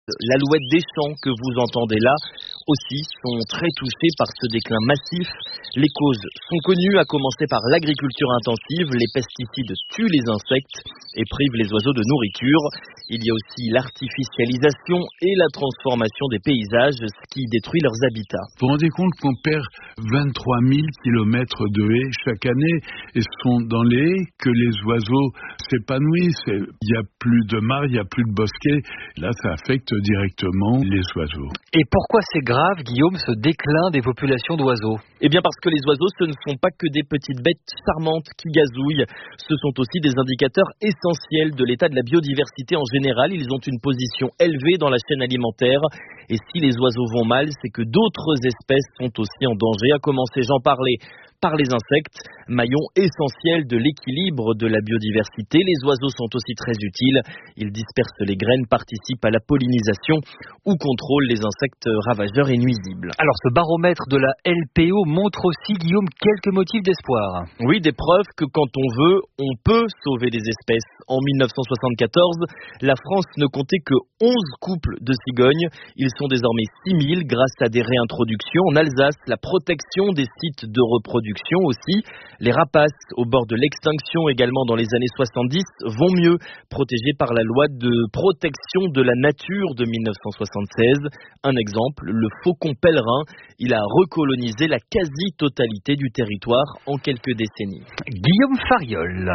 L'alouette des champs que vous entendez là aussi sont très touchés par ce déclin massif. Les causes sont connues, à commencer par l'agriculture intensive. Les pesticides tuent les insectes et privent les oiseaux de nourriture. Il y a aussi l'artificialisation et la transformation des paysages, ce qui détruit leurs habitats. Vous vous rendez compte qu'on perd 23 000 kilomètres de haies chaque année, et ce sont dans les haies que les oiseaux s'épanouissent. Il n'y a plus de mares, il n'y a plus de bosquets. Là, ça affecte directement les oiseaux. Et pourquoi c'est grave, Guillaume, ce déclin des populations d'oiseaux ? Eh bien parce que les oiseaux, ce ne sont pas que des petites bêtes charmantes qui gazouillent. Ce sont aussi des indicateurs essentiels de l'état de la biodiversité en général. Ils ont une position élevée dans la chaîne alimentaire. Et si les oiseaux vont mal, c'est que d'autres espèces sont aussi en danger. À commencer, j'en parlais, par les insectes, maillon essentiel de l'équilibre de la biodiversité. Les oiseaux sont aussi très utiles. Ils dispersent les graines, participent à la pollinisation ou contrôlent les insectes ravageurs et nuisibles. Alors ce baromètre de la LPO montre aussi, Guillaume, quelques motifs d'espoir. Oui, des preuves que quand on veut, on peut sauver des espèces. En 1974, la France ne comptait que 11 couples de cigognes. Ils sont désormais 6 000 grâce à des réintroductions. En Alsace, la protection des sites de reproduction aussi. Les rapaces, au bord de l'extinction également dans les années 70, vont mieux, protégés par la loi de protection de la nature de 1976. Un exemple, le faucon pèlerin. Il a recolonisé la quasi-totalité du territoire en quelques décennies. Guillaume Fariol.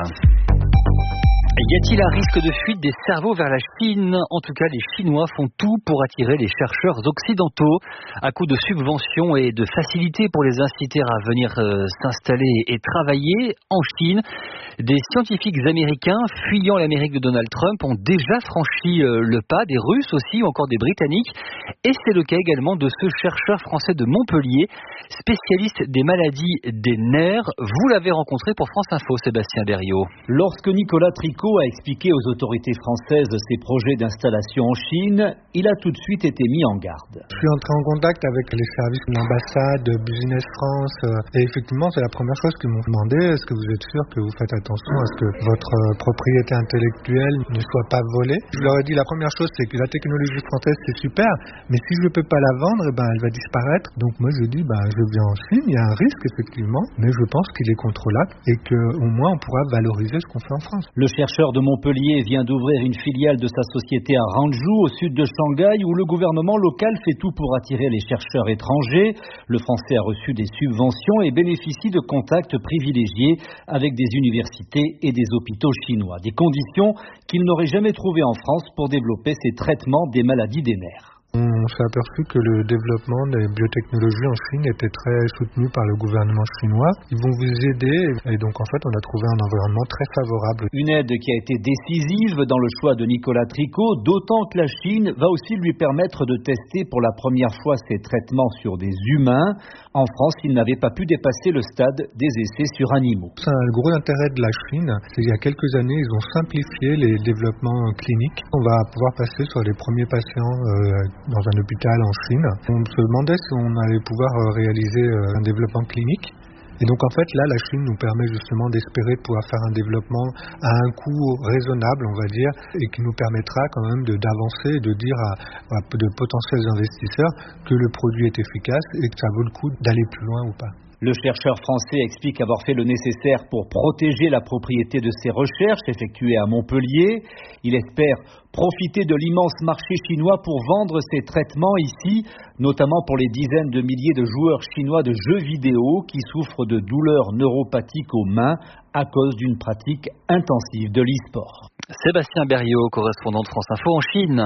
Y a-t-il un risque de fuite des cerveaux vers la Chine ? En tout cas, les Chinois font tout pour attirer les chercheurs occidentaux à coup de subventions et de facilités pour les inciter à venir s'installer et travailler en Chine. Des scientifiques américains fuyant l'Amérique de Donald Trump ont déjà franchi le pas, des Russes aussi, ou encore des Britanniques. Et c'est le cas également de ce chercheur français de Montpellier, spécialiste des maladies des nerfs. Vous l'avez rencontré pour France Info, Sébastien Berriot. Lorsque Nicolas Tricot a expliqué aux autorités françaises ses projets d'installation en Chine, il a tout de suite été mis en garde. Je suis entré en contact avec les services de l'ambassade, Business France, et effectivement, c'est la première chose qu'ils m'ont demandé. Est-ce que vous êtes sûr que vous faites attention à ce que votre propriété intellectuelle ne soit pas volée ? Je leur ai dit, la première chose, c'est que la technologie française, c'est super, mais si je ne peux pas la vendre, elle va disparaître. Donc moi, je dis, je viens en Chine, il y a un risque, effectivement, mais je pense qu'il est contrôlable et qu'au moins, on pourra valoriser ce qu'on fait en France. Le chercheur de Montpellier vient d'ouvrir une filiale de sa société à Hangzhou, au sud de Shanghai, où le gouvernement local fait tout pour attirer les chercheurs étrangers. Le Français a reçu des subventions et bénéficie de contacts privilégiés avec des universités et des hôpitaux chinois. Des conditions qu'il n'aurait jamais trouvées en France pour développer ses traitements des maladies des nerfs. On s'est aperçu que le développement des biotechnologies en Chine était très soutenu par le gouvernement chinois. Ils vont vous aider et donc en fait on a trouvé un environnement très favorable. Une aide qui a été décisive dans le choix de Nicolas Tricot, d'autant que la Chine va aussi lui permettre de tester pour la première fois ses traitements sur des humains. En France, il n'avait pas pu dépasser le stade des essais sur animaux. C'est un gros intérêt de la Chine, c'est qu'il y a quelques années ils ont simplifié les développements cliniques. On va pouvoir passer sur les premiers patients dans un hôpital en Chine. On se demandait si on allait pouvoir réaliser un développement clinique. Et donc en fait là, la Chine nous permet justement d'espérer pouvoir faire un développement à un coût raisonnable, on va dire, et qui nous permettra quand même d'avancer et de dire à de potentiels investisseurs que le produit est efficace et que ça vaut le coup d'aller plus loin ou pas. Le chercheur français explique avoir fait le nécessaire pour protéger la propriété de ses recherches effectuées à Montpellier. Il espère profiter de l'immense marché chinois pour vendre ses traitements ici, notamment pour les dizaines de milliers de joueurs chinois de jeux vidéo qui souffrent de douleurs neuropathiques aux mains à cause d'une pratique intensive de l'e-sport. Sébastien Berriot, correspondant de France Info en Chine.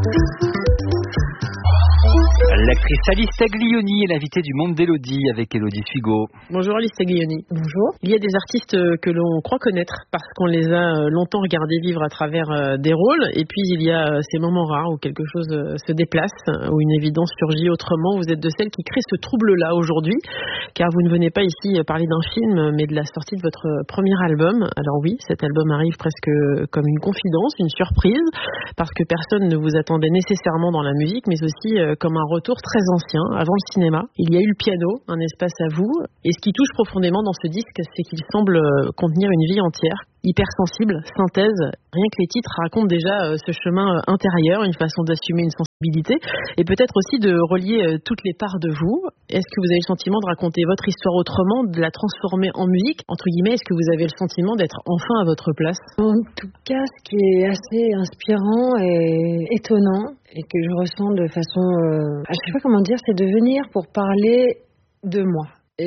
L'actrice Alice Taglioni est l'invitée du Monde d'Élodie avec Élodie Sugo. Bonjour Alice Taglioni. Bonjour. Il y a des artistes que l'on croit connaître parce qu'on les a longtemps regardés vivre à travers des rôles, et puis il y a ces moments rares où quelque chose se déplace, où une évidence surgit autrement. Vous êtes de celles qui créent ce trouble-là aujourd'hui, car vous ne venez pas ici parler d'un film, mais de la sortie de votre premier album. Alors oui, cet album arrive presque comme une confidence, une surprise, parce que personne ne vous attendait nécessairement dans la musique, mais aussi comme un retour très ancien, avant le cinéma. Il y a eu le piano, un espace à vous, et ce qui touche profondément dans ce disque, c'est qu'il semble contenir une vie entière. hypersensible, synthèse. Rien que les titres racontent déjà ce chemin intérieur, une façon d'assumer une sensibilité et peut-être aussi de relier toutes les parts de vous. Est-ce que vous avez le sentiment de raconter votre histoire autrement, de la transformer en musique, entre guillemets? Est-ce que vous avez le sentiment d'être enfin à votre place? En tout cas, ce qui est assez inspirant et étonnant et que je ressens de façon, je sais pas comment dire, c'est de venir pour parler de moi.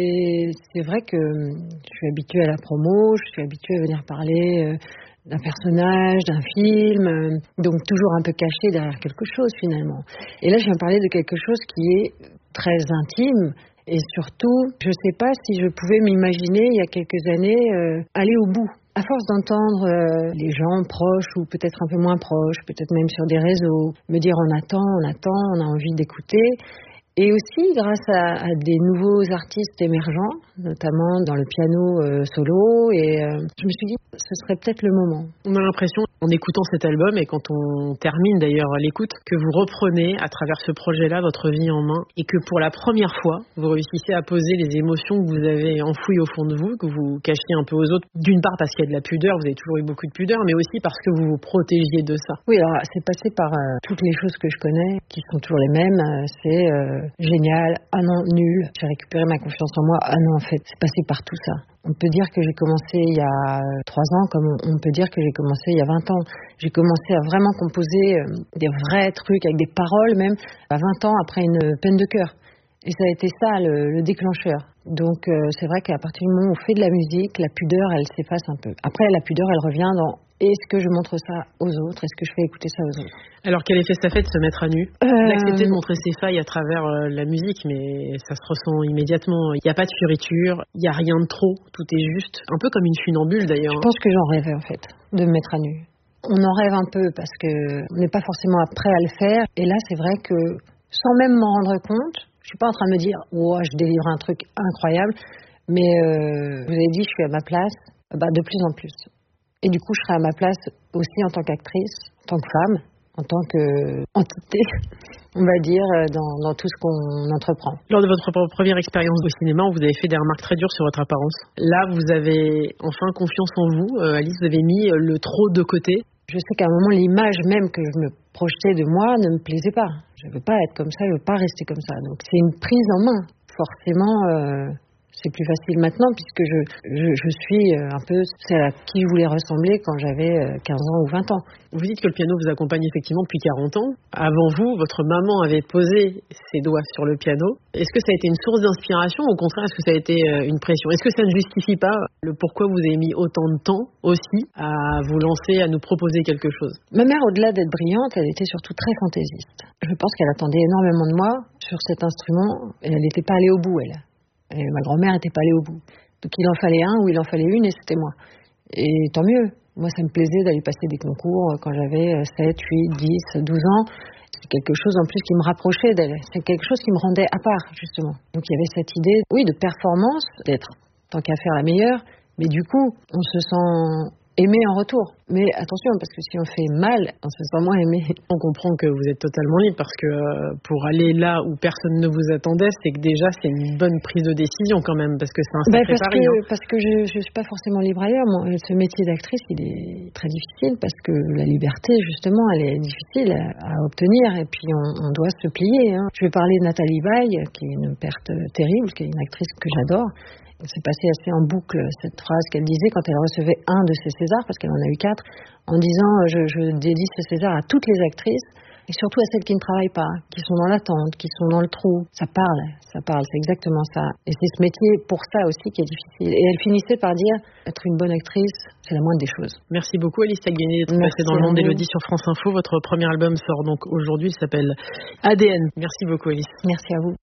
Et c'est vrai que je suis habituée à la promo, je suis habituée à venir parler d'un personnage, d'un film, donc toujours un peu caché derrière quelque chose finalement. Et là, je viens parler de quelque chose qui est très intime et surtout, je ne sais pas si je pouvais m'imaginer il y a quelques années aller au bout. À force d'entendre les gens proches ou peut-être un peu moins proches, peut-être même sur des réseaux, me dire on attend, on a envie d'écouter. Et aussi grâce à des nouveaux artistes émergents, notamment dans le piano solo. Et je me suis dit, ce serait peut-être le moment. On a l'impression, en écoutant cet album, et quand on termine d'ailleurs l'écoute, que vous reprenez à travers ce projet-là votre vie en main et que pour la première fois, vous réussissez à poser les émotions que vous avez enfouies au fond de vous, que vous cachiez un peu aux autres. D'une part parce qu'il y a de la pudeur, vous avez toujours eu beaucoup de pudeur, mais aussi parce que vous vous protégiez de ça. Oui, alors c'est passé par toutes les choses que je connais, qui sont toujours les mêmes. C'est génial, ah non, nul, j'ai récupéré ma confiance en moi, ah non, en fait, c'est passé par tout ça. On peut dire que j'ai commencé il y a 3 ans, comme on peut dire que j'ai commencé il y a 20 ans. J'ai commencé à vraiment composer des vrais trucs, avec des paroles même, à 20 ans après une peine de cœur. Et ça a été ça, le déclencheur. Donc c'est vrai qu'à partir du moment où on fait de la musique, la pudeur, elle s'efface un peu. Après, la pudeur, elle revient dans est-ce que je montre ça aux autres? Est-ce que je fais écouter ça aux autres? Alors, quel effet ça fait de se mettre à nu? D'accepter de montrer ses failles à travers la musique, mais ça se ressent immédiatement. Il n'y a pas de fioriture, il n'y a rien de trop, tout est juste. Un peu comme une funambule d'ailleurs. Je pense que j'en rêvais en fait, de me mettre à nu. On en rêve un peu parce qu'on n'est pas forcément prêt à le faire. Et là, c'est vrai que sans même m'en rendre compte, je suis pas en train de me dire « Oh, je délivre un truc incroyable », mais vous avez dit « Je suis à ma place », de plus en plus. Et du coup, je serai à ma place aussi en tant qu'actrice, en tant que femme, en tant qu'entité, on va dire, dans tout ce qu'on entreprend. Lors de votre première expérience au cinéma, vous avez fait des remarques très dures sur votre apparence. Là, vous avez enfin confiance en vous. Alice, vous avez mis le trop de côté. Je sais qu'à un moment, l'image même que je me projetais de moi ne me plaisait pas. Je ne veux pas être comme ça, je ne veux pas rester comme ça. Donc, c'est une prise en main. Forcément, c'est plus facile maintenant puisque je suis un peu celle à qui je voulais ressembler quand j'avais 15 ans ou 20 ans. Vous dites que le piano vous accompagne effectivement depuis 40 ans. Avant vous, votre maman avait posé ses doigts sur le piano. Est-ce que ça a été une source d'inspiration ou au contraire, est-ce que ça a été une pression? Est-ce que ça ne justifie pas le pourquoi vous avez mis autant de temps aussi à vous lancer, à nous proposer quelque chose? Ma mère, au-delà d'être brillante, elle était surtout très fantaisiste. Je pense qu'elle attendait énormément de moi sur cet instrument et elle n'était pas allée au bout, elle. Et ma grand-mère n'était pas allée au bout. Donc il en fallait un ou il en fallait une et c'était moi. Et tant mieux. Moi, ça me plaisait d'aller passer des concours quand j'avais 7, 8, 10, 12 ans. C'est quelque chose en plus qui me rapprochait d'elle. C'est quelque chose qui me rendait à part, justement. Donc il y avait cette idée, oui, de performance, d'être tant qu'à faire la meilleure. Mais du coup, on se sent aimé en retour. Mais attention, parce que si on fait mal, on se sent moins aimé. On comprend que vous êtes totalement libre parce que pour aller là où personne ne vous attendait, c'est que déjà c'est une bonne prise de décision quand même, parce que c'est un sacré pari. Parce que je suis pas forcément libre ailleurs. Moi, ce métier d'actrice, il est très difficile parce que la liberté, justement, elle est difficile à obtenir et puis on doit se plier. Je vais parler de Nathalie Baye, qui est une perte terrible, qui est une actrice que j'adore. C'est passé assez en boucle cette phrase qu'elle disait quand elle recevait un de ses Césars, parce qu'elle en a eu 4, en disant je dédie ce César à toutes les actrices et surtout à celles qui ne travaillent pas, qui sont dans l'attente, qui sont dans le trou. Ça parle, c'est exactement ça. Et c'est ce métier pour ça aussi qui est difficile. Et elle finissait par dire être une bonne actrice, c'est la moindre des choses. Merci beaucoup Alice Tagliani d'être passée dans le monde d'Élodie sur France Info. Votre premier album sort donc aujourd'hui, il s'appelle ADN. Merci beaucoup Alice. Merci à vous.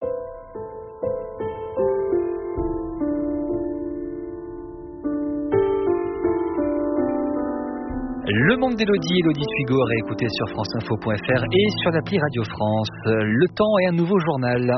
Le monde d'Élodie, Élodie Sugo, réécouté sur franceinfo.fr et sur l'appli Radio France. Le temps est un nouveau journal.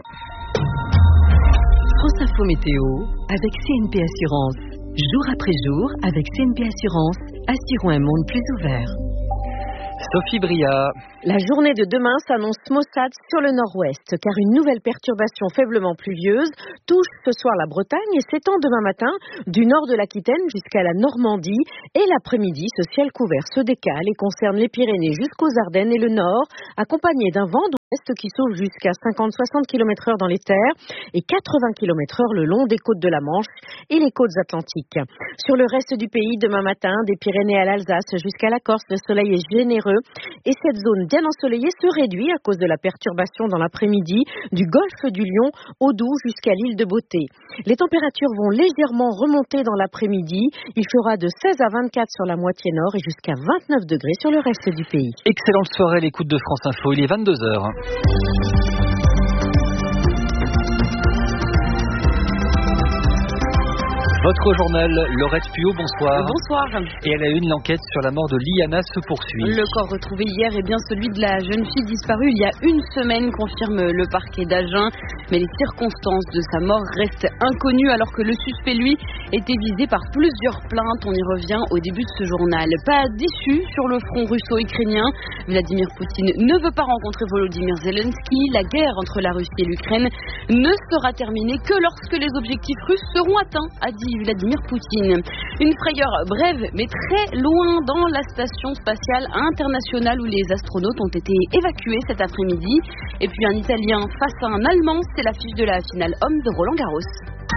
France Info Météo avec CNP Assurance. Jour après jour, avec CNP Assurance, assurons un monde plus ouvert. Sophie Bria. La journée de demain s'annonce maussade sur le nord-ouest, car une nouvelle perturbation faiblement pluvieuse touche ce soir la Bretagne et s'étend demain matin du nord de l'Aquitaine jusqu'à la Normandie. Et l'après-midi, ce ciel couvert se décale et concerne les Pyrénées jusqu'aux Ardennes et le nord, accompagné d'un vent d'ouest qui souffle jusqu'à 50-60 km/h dans les terres et 80 km/h le long des côtes de la Manche et les côtes atlantiques. Sur le reste du pays, demain matin, des Pyrénées à l'Alsace jusqu'à la Corse, le soleil est généreux et cette zone bien ensoleillée se réduit à cause de la perturbation dans l'après-midi du golfe du Lion au Doubs jusqu'à l'île de Beauté. Les températures vont légèrement remonter dans l'après-midi. Il fera de 16 à 24 sur la moitié nord et jusqu'à 29 degrés sur le reste du pays. Excellente soirée, l'écoute de France Info, il est 22h. Votre journal, Laurette Puot, bonsoir. Bonsoir. Et elle a une l'enquête sur la mort de Liana se poursuit. Le corps retrouvé hier est bien celui de la jeune fille disparue il y a une semaine, confirme le parquet d'Agen. Mais les circonstances de sa mort restent inconnues alors que le suspect, lui, était visé par plusieurs plaintes. On y revient au début de ce journal. Pas d'issue sur le front russo-ukrainien. Vladimir Poutine ne veut pas rencontrer Volodymyr Zelensky. La guerre entre la Russie et l'Ukraine ne sera terminée que lorsque les objectifs russes seront atteints, a dit Vladimir Poutine. Une frayeur brève mais très loin dans la station spatiale internationale où les astronautes ont été évacués cet après-midi. Et puis un Italien face à un Allemand, c'est l'affiche de la finale homme de Roland Garros.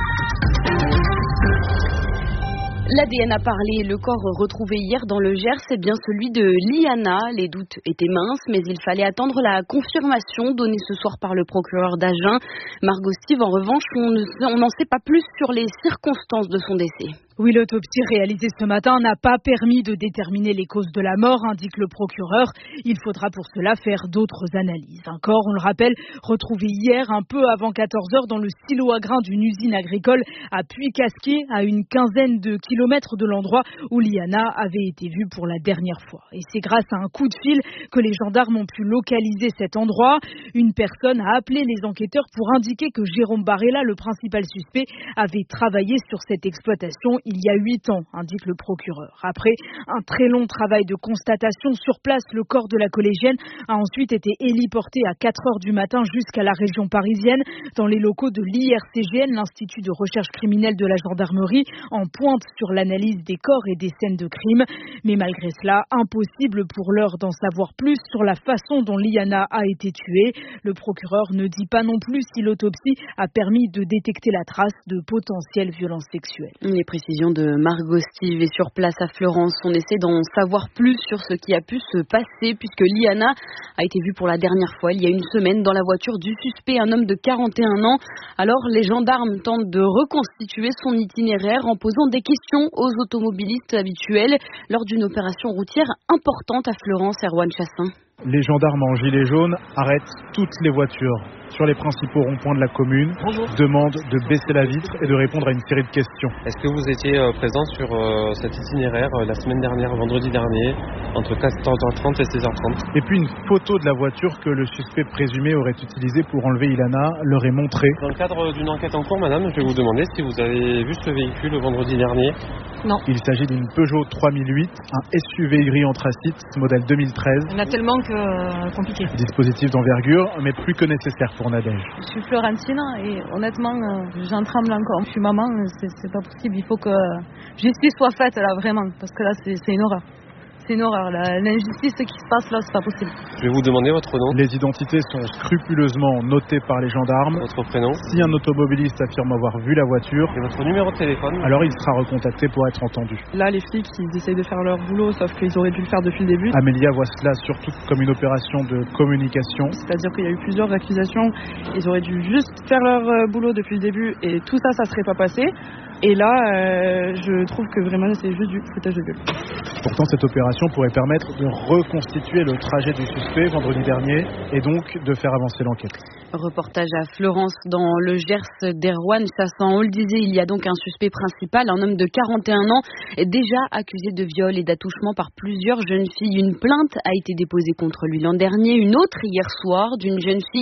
L'ADN a parlé, le corps retrouvé hier dans le Gers, c'est bien celui de Liana. Les doutes étaient minces, mais il fallait attendre la confirmation donnée ce soir par le procureur d'Agen. Margot Steve, en revanche, on n'en sait pas plus sur les circonstances de son décès. Oui, l'autopsie réalisée ce matin n'a pas permis de déterminer les causes de la mort, indique le procureur. Il faudra pour cela faire d'autres analyses. Un corps, on le rappelle, retrouvé hier un peu avant 14h dans le silo à grains d'une usine agricole à Puy-Casquier, à une quinzaine de kilomètres de l'endroit où Liana avait été vue pour la dernière fois. Et c'est grâce à un coup de fil que les gendarmes ont pu localiser cet endroit. Une personne a appelé les enquêteurs pour indiquer que Jérôme Barella, le principal suspect, avait travaillé sur cette exploitation il y a 8 ans, indique le procureur. Après un très long travail de constatation sur place, le corps de la collégienne a ensuite été héliporté à 4h du matin jusqu'à la région parisienne, dans les locaux de l'IRCGN, l'Institut de recherche criminelle de la gendarmerie, en pointe sur l'analyse des corps et des scènes de crime. Mais malgré cela, impossible pour l'heure d'en savoir plus sur la façon dont Liana a été tuée. Le procureur ne dit pas non plus si l'autopsie a permis de détecter la trace de potentielles violences sexuelles. Les précisions de Margot Steve est sur place à Florence. On essaie d'en savoir plus sur ce qui a pu se passer puisque Liana a été vue pour la dernière fois il y a une semaine dans la voiture du suspect, un homme de 41 ans. Alors les gendarmes tentent de reconstituer son itinéraire en posant des questions aux automobilistes habituels lors d'une opération routière importante à Florence. Erwan Chassin. Les gendarmes en gilet jaune arrêtent toutes les voitures sur les principaux ronds-points de la commune, demandent de baisser la vitre et de répondre à une série de questions. Est-ce que vous étiez présent sur cet itinéraire la semaine dernière, vendredi dernier, entre 14h30 et 16h30 ? Et puis une photo de la voiture que le suspect présumé aurait utilisée pour enlever Ilana leur est montrée. Dans le cadre d'une enquête en cours, madame, je vais vous demander si vous avez vu ce véhicule le vendredi dernier. Non. Il s'agit d'une Peugeot 3008, un SUV gris anthracite, modèle 2013. Il y en a tellement que compliqué. Dispositif d'envergure, mais plus que nécessaire pour Nadège. Je suis Florentine et honnêtement, j'en tremble encore. Je suis maman, c'est pas possible. Il faut que justice soit faite là, vraiment, parce que là, c'est une horreur. C'est une horreur. L'injustice qui se passe là, c'est pas possible. Je vais vous demander votre nom. Les identités sont scrupuleusement notées par les gendarmes. Votre prénom. Si un automobiliste affirme avoir vu la voiture, et votre numéro de téléphone, alors il sera recontacté pour être entendu. Là, les flics, ils essayent de faire leur boulot, sauf qu'ils auraient dû le faire depuis le début. Amélia voit cela surtout comme une opération de communication. C'est-à-dire qu'il y a eu plusieurs accusations. Ils auraient dû juste faire leur boulot depuis le début et tout ça, ça serait pas passé. Et là, je trouve que vraiment, c'est juste du foutage de gueule. Pourtant, cette opération pourrait permettre de reconstituer le trajet du suspect vendredi dernier et donc de faire avancer l'enquête. Reportage à Florence dans le Gers d'Erwan Chassin. On le disait, il y a donc un suspect principal, un homme de 41 ans, déjà accusé de viol et d'attouchement par plusieurs jeunes filles. Une plainte a été déposée contre lui l'an dernier, une autre hier soir d'une jeune fille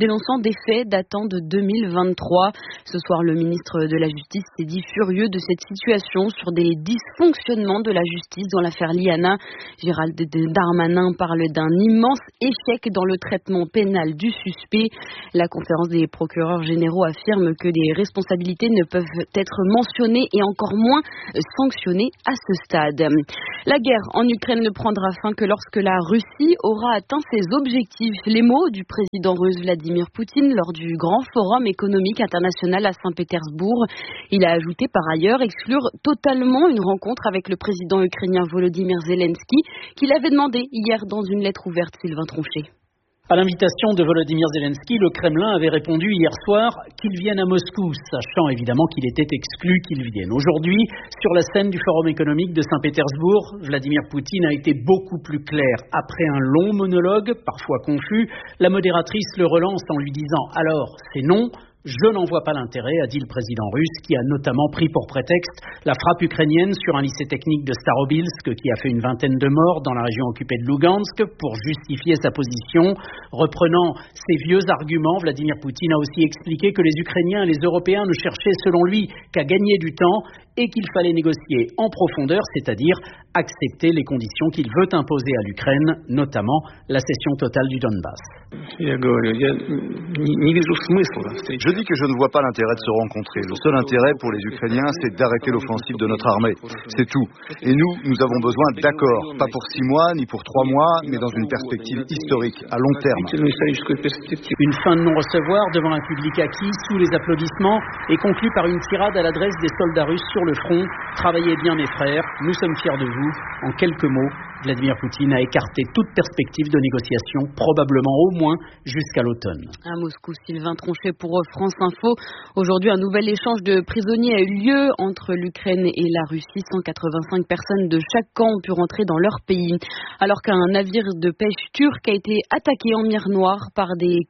dénonçant des faits datant de 2023. Ce soir, le ministre de la Justice s'est dit furieux de cette situation sur des dysfonctionnements de la justice dans l'affaire Liana. Gérald Darmanin parle d'un immense échec dans le traitement pénal du suspect. La conférence des procureurs généraux affirme que des responsabilités ne peuvent être mentionnées et encore moins sanctionnées à ce stade. La guerre en Ukraine ne prendra fin que lorsque la Russie aura atteint ses objectifs. Les mots du président russe Vladimir Poutine lors du grand forum économique international à Saint-Pétersbourg. Il a ajouté par ailleurs exclure totalement une rencontre avec le président ukrainien Volodymyr Zelensky qu'il avait demandé hier dans une lettre ouverte. Sylvain Tronchet. À l'invitation de Volodymyr Zelensky, le Kremlin avait répondu hier soir qu'il vienne à Moscou, sachant évidemment qu'il était exclu qu'il vienne. Aujourd'hui, sur la scène du Forum économique de Saint-Pétersbourg, Vladimir Poutine a été beaucoup plus clair. Après un long monologue, parfois confus, la modératrice le relance en lui disant « Alors, c'est non ». Je n'en vois pas l'intérêt, a dit le président russe, qui a notamment pris pour prétexte la frappe ukrainienne sur un lycée technique de Starobilsk qui a fait une vingtaine de morts dans la région occupée de Lugansk pour justifier sa position. Reprenant ses vieux arguments, Vladimir Poutine a aussi expliqué que les Ukrainiens et les Européens ne cherchaient selon lui qu'à gagner du temps et qu'il fallait négocier en profondeur, c'est-à-dire accepter les conditions qu'il veut imposer à l'Ukraine, notamment la cession totale du Donbass. Je dis que je ne vois pas l'intérêt de se rencontrer. Le seul intérêt pour les Ukrainiens, c'est d'arrêter l'offensive de notre armée. C'est tout. Et nous avons besoin d'accords. Pas pour 6 mois, ni pour 3 mois, mais dans une perspective historique, à long terme. Une fin de non-recevoir devant un public acquis, sous les applaudissements, et conclue par une tirade à l'adresse des soldats russes sur le front. Travaillez bien mes frères, nous sommes fiers de vous. En quelques mots, Vladimir Poutine a écarté toute perspective de négociation, probablement au moins jusqu'à l'automne. À Moscou, Sylvain Tronchet pour France Info. Aujourd'hui, un nouvel échange de prisonniers a eu lieu entre l'Ukraine et la Russie. 185 personnes de chaque camp ont pu rentrer dans leur pays. Alors qu'un navire de pêche turc a été attaqué en mer Noire par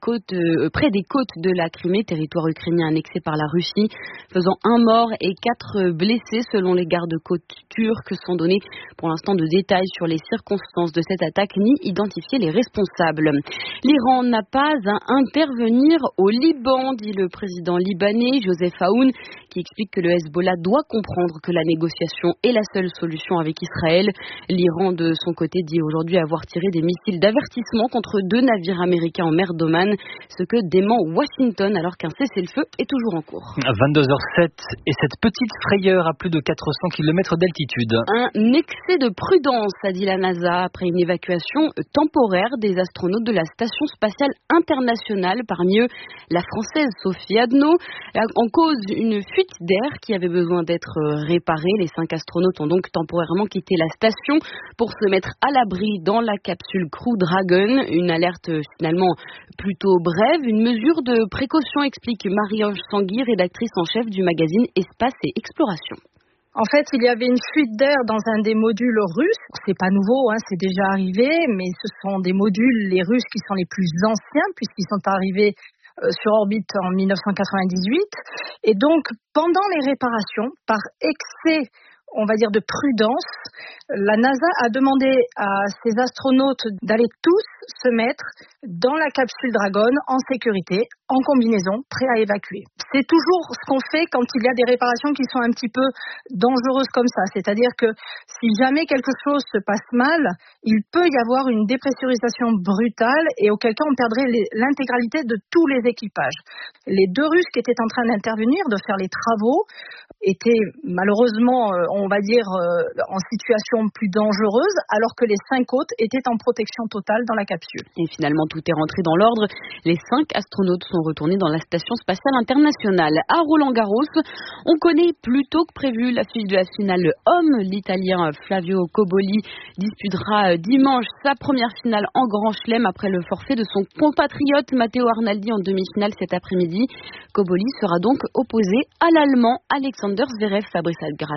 près des côtes de la Crimée, territoire ukrainien annexé par la Russie, faisant 1 mort et 4 blessés selon les gardes-côtes turcs, sans donner pour l'instant de détails sur les circonstances de cette attaque ni identifier les responsables. L'Iran n'a pas à intervenir au Liban, dit le président libanais Joseph Aoun, qui explique que le Hezbollah doit comprendre que la négociation est la seule solution avec Israël. L'Iran, de son côté, dit aujourd'hui avoir tiré des missiles d'avertissement contre 2 navires américains en mer d'Oman, ce que dément Washington alors qu'un cessez-le-feu est toujours en cours. 22h07 et cette petite frayeur à plus de 400 km d'altitude. Un excès de prudence, a dit la NASA, après une évacuation temporaire des astronautes de la Station spatiale internationale, parmi eux la française Sophie Adno. En cause, une fuite d'air qui avait besoin d'être réparée. Les 5 astronautes ont donc temporairement quitté la station pour se mettre à l'abri dans la capsule Crew Dragon. Une alerte finalement plutôt brève, une mesure de précaution, explique Marie-Ange Sanguy, rédactrice en chef du magazine Espace et Exploration. En fait, il y avait une fuite d'air dans un des modules russes. C'est pas nouveau, c'est déjà arrivé, mais ce sont des modules, les Russes, qui sont les plus anciens, puisqu'ils sont arrivés sur orbite en 1998. Et donc, pendant les réparations, par excès, on va dire, de prudence, la NASA a demandé à ses astronautes d'aller tous se mettre dans la capsule Dragon en sécurité, en combinaison, prêts à évacuer. C'est toujours ce qu'on fait quand il y a des réparations qui sont un petit peu dangereuses comme ça. C'est-à-dire que si jamais quelque chose se passe mal, il peut y avoir une dépressurisation brutale et auquel cas on perdrait l'intégralité de tous les équipages. Les 2 Russes qui étaient en train d'intervenir, de faire les travaux, étaient malheureusement, on va dire, en situation plus dangereuse, alors que les 5 autres étaient en protection totale dans la capsule. Et finalement, tout est rentré dans l'ordre. Les 5 astronautes sont retournés dans la Station spatiale internationale. À Roland-Garros, on connaît plus tôt que prévu l'affiche de la finale homme. L'Italien Flavio Cobolli disputera dimanche sa première finale en Grand Chelem après le forfait de son compatriote Matteo Arnaldi en demi-finale cet après-midi. Cobolli sera donc opposé à l'Allemand Alexander Zverev. Fabrice Adgral.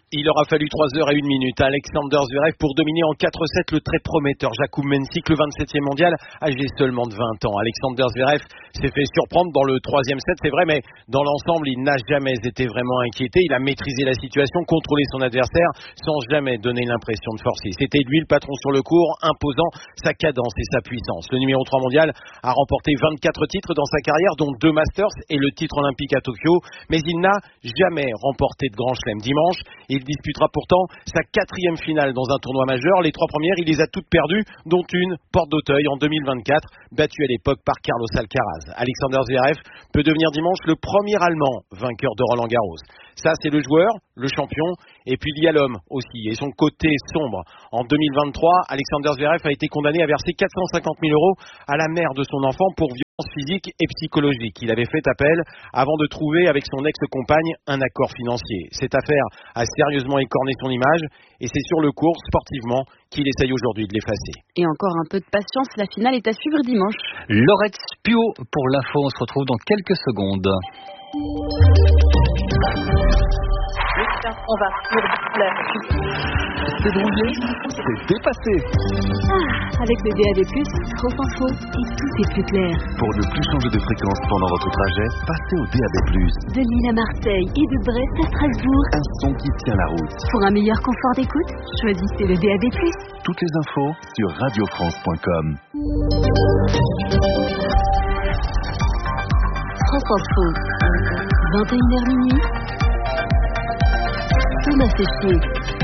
Il aura fallu 3h01 à Alexander Zverev pour dominer en 4-7 le très prometteur Jakub Mensik, le 27e mondial, âgé seulement de 20 ans. Alexander Zverev s'est fait surprendre dans le 3e set, c'est vrai, mais dans l'ensemble, il n'a jamais été vraiment inquiété. Il a maîtrisé la situation, contrôlé son adversaire, sans jamais donner l'impression de forcer. C'était lui le patron sur le court, imposant sa cadence et sa puissance. Le numéro 3 mondial a remporté 24 titres dans sa carrière, dont 2 Masters et le titre olympique à Tokyo, mais il n'a jamais remporté de Grand Chelem. Dimanche, il disputera pourtant sa 4e finale dans un tournoi majeur. Les 3 premières, il les a toutes perdues, dont une, Porte d'Auteuil, en 2024, battue à l'époque par Carlos Alcaraz. Alexander Zverev peut devenir dimanche le premier Allemand vainqueur de Roland Garros. Ça, c'est le joueur, le champion, et puis il y a l'homme aussi, et son côté sombre. En 2023, Alexander Zverev a été condamné à verser 450 000 € à la mère de son enfant pour violence physique et psychologique. Il avait fait appel avant de trouver avec son ex-compagne un accord financier. Cette affaire a sérieusement écorné son image, et c'est sur le court, sportivement, qu'il essaye aujourd'hui de l'effacer. Et encore un peu de patience, la finale est à suivre dimanche. Laurette Spio pour l'info, on se retrouve dans quelques secondes. On va c'est brouillé, c'est dépassé. Avec le DAB+, France Info, et tout est plus clair. Pour ne plus changer de fréquence pendant votre trajet, passez au DAB+. De Lille à Marseille et de Brest à Strasbourg. Un son qui tient la route. Pour un meilleur confort d'écoute, choisissez le DAB+. Toutes les infos sur radiofrance.com. France Info, 21h minuit. Thomas Séchier.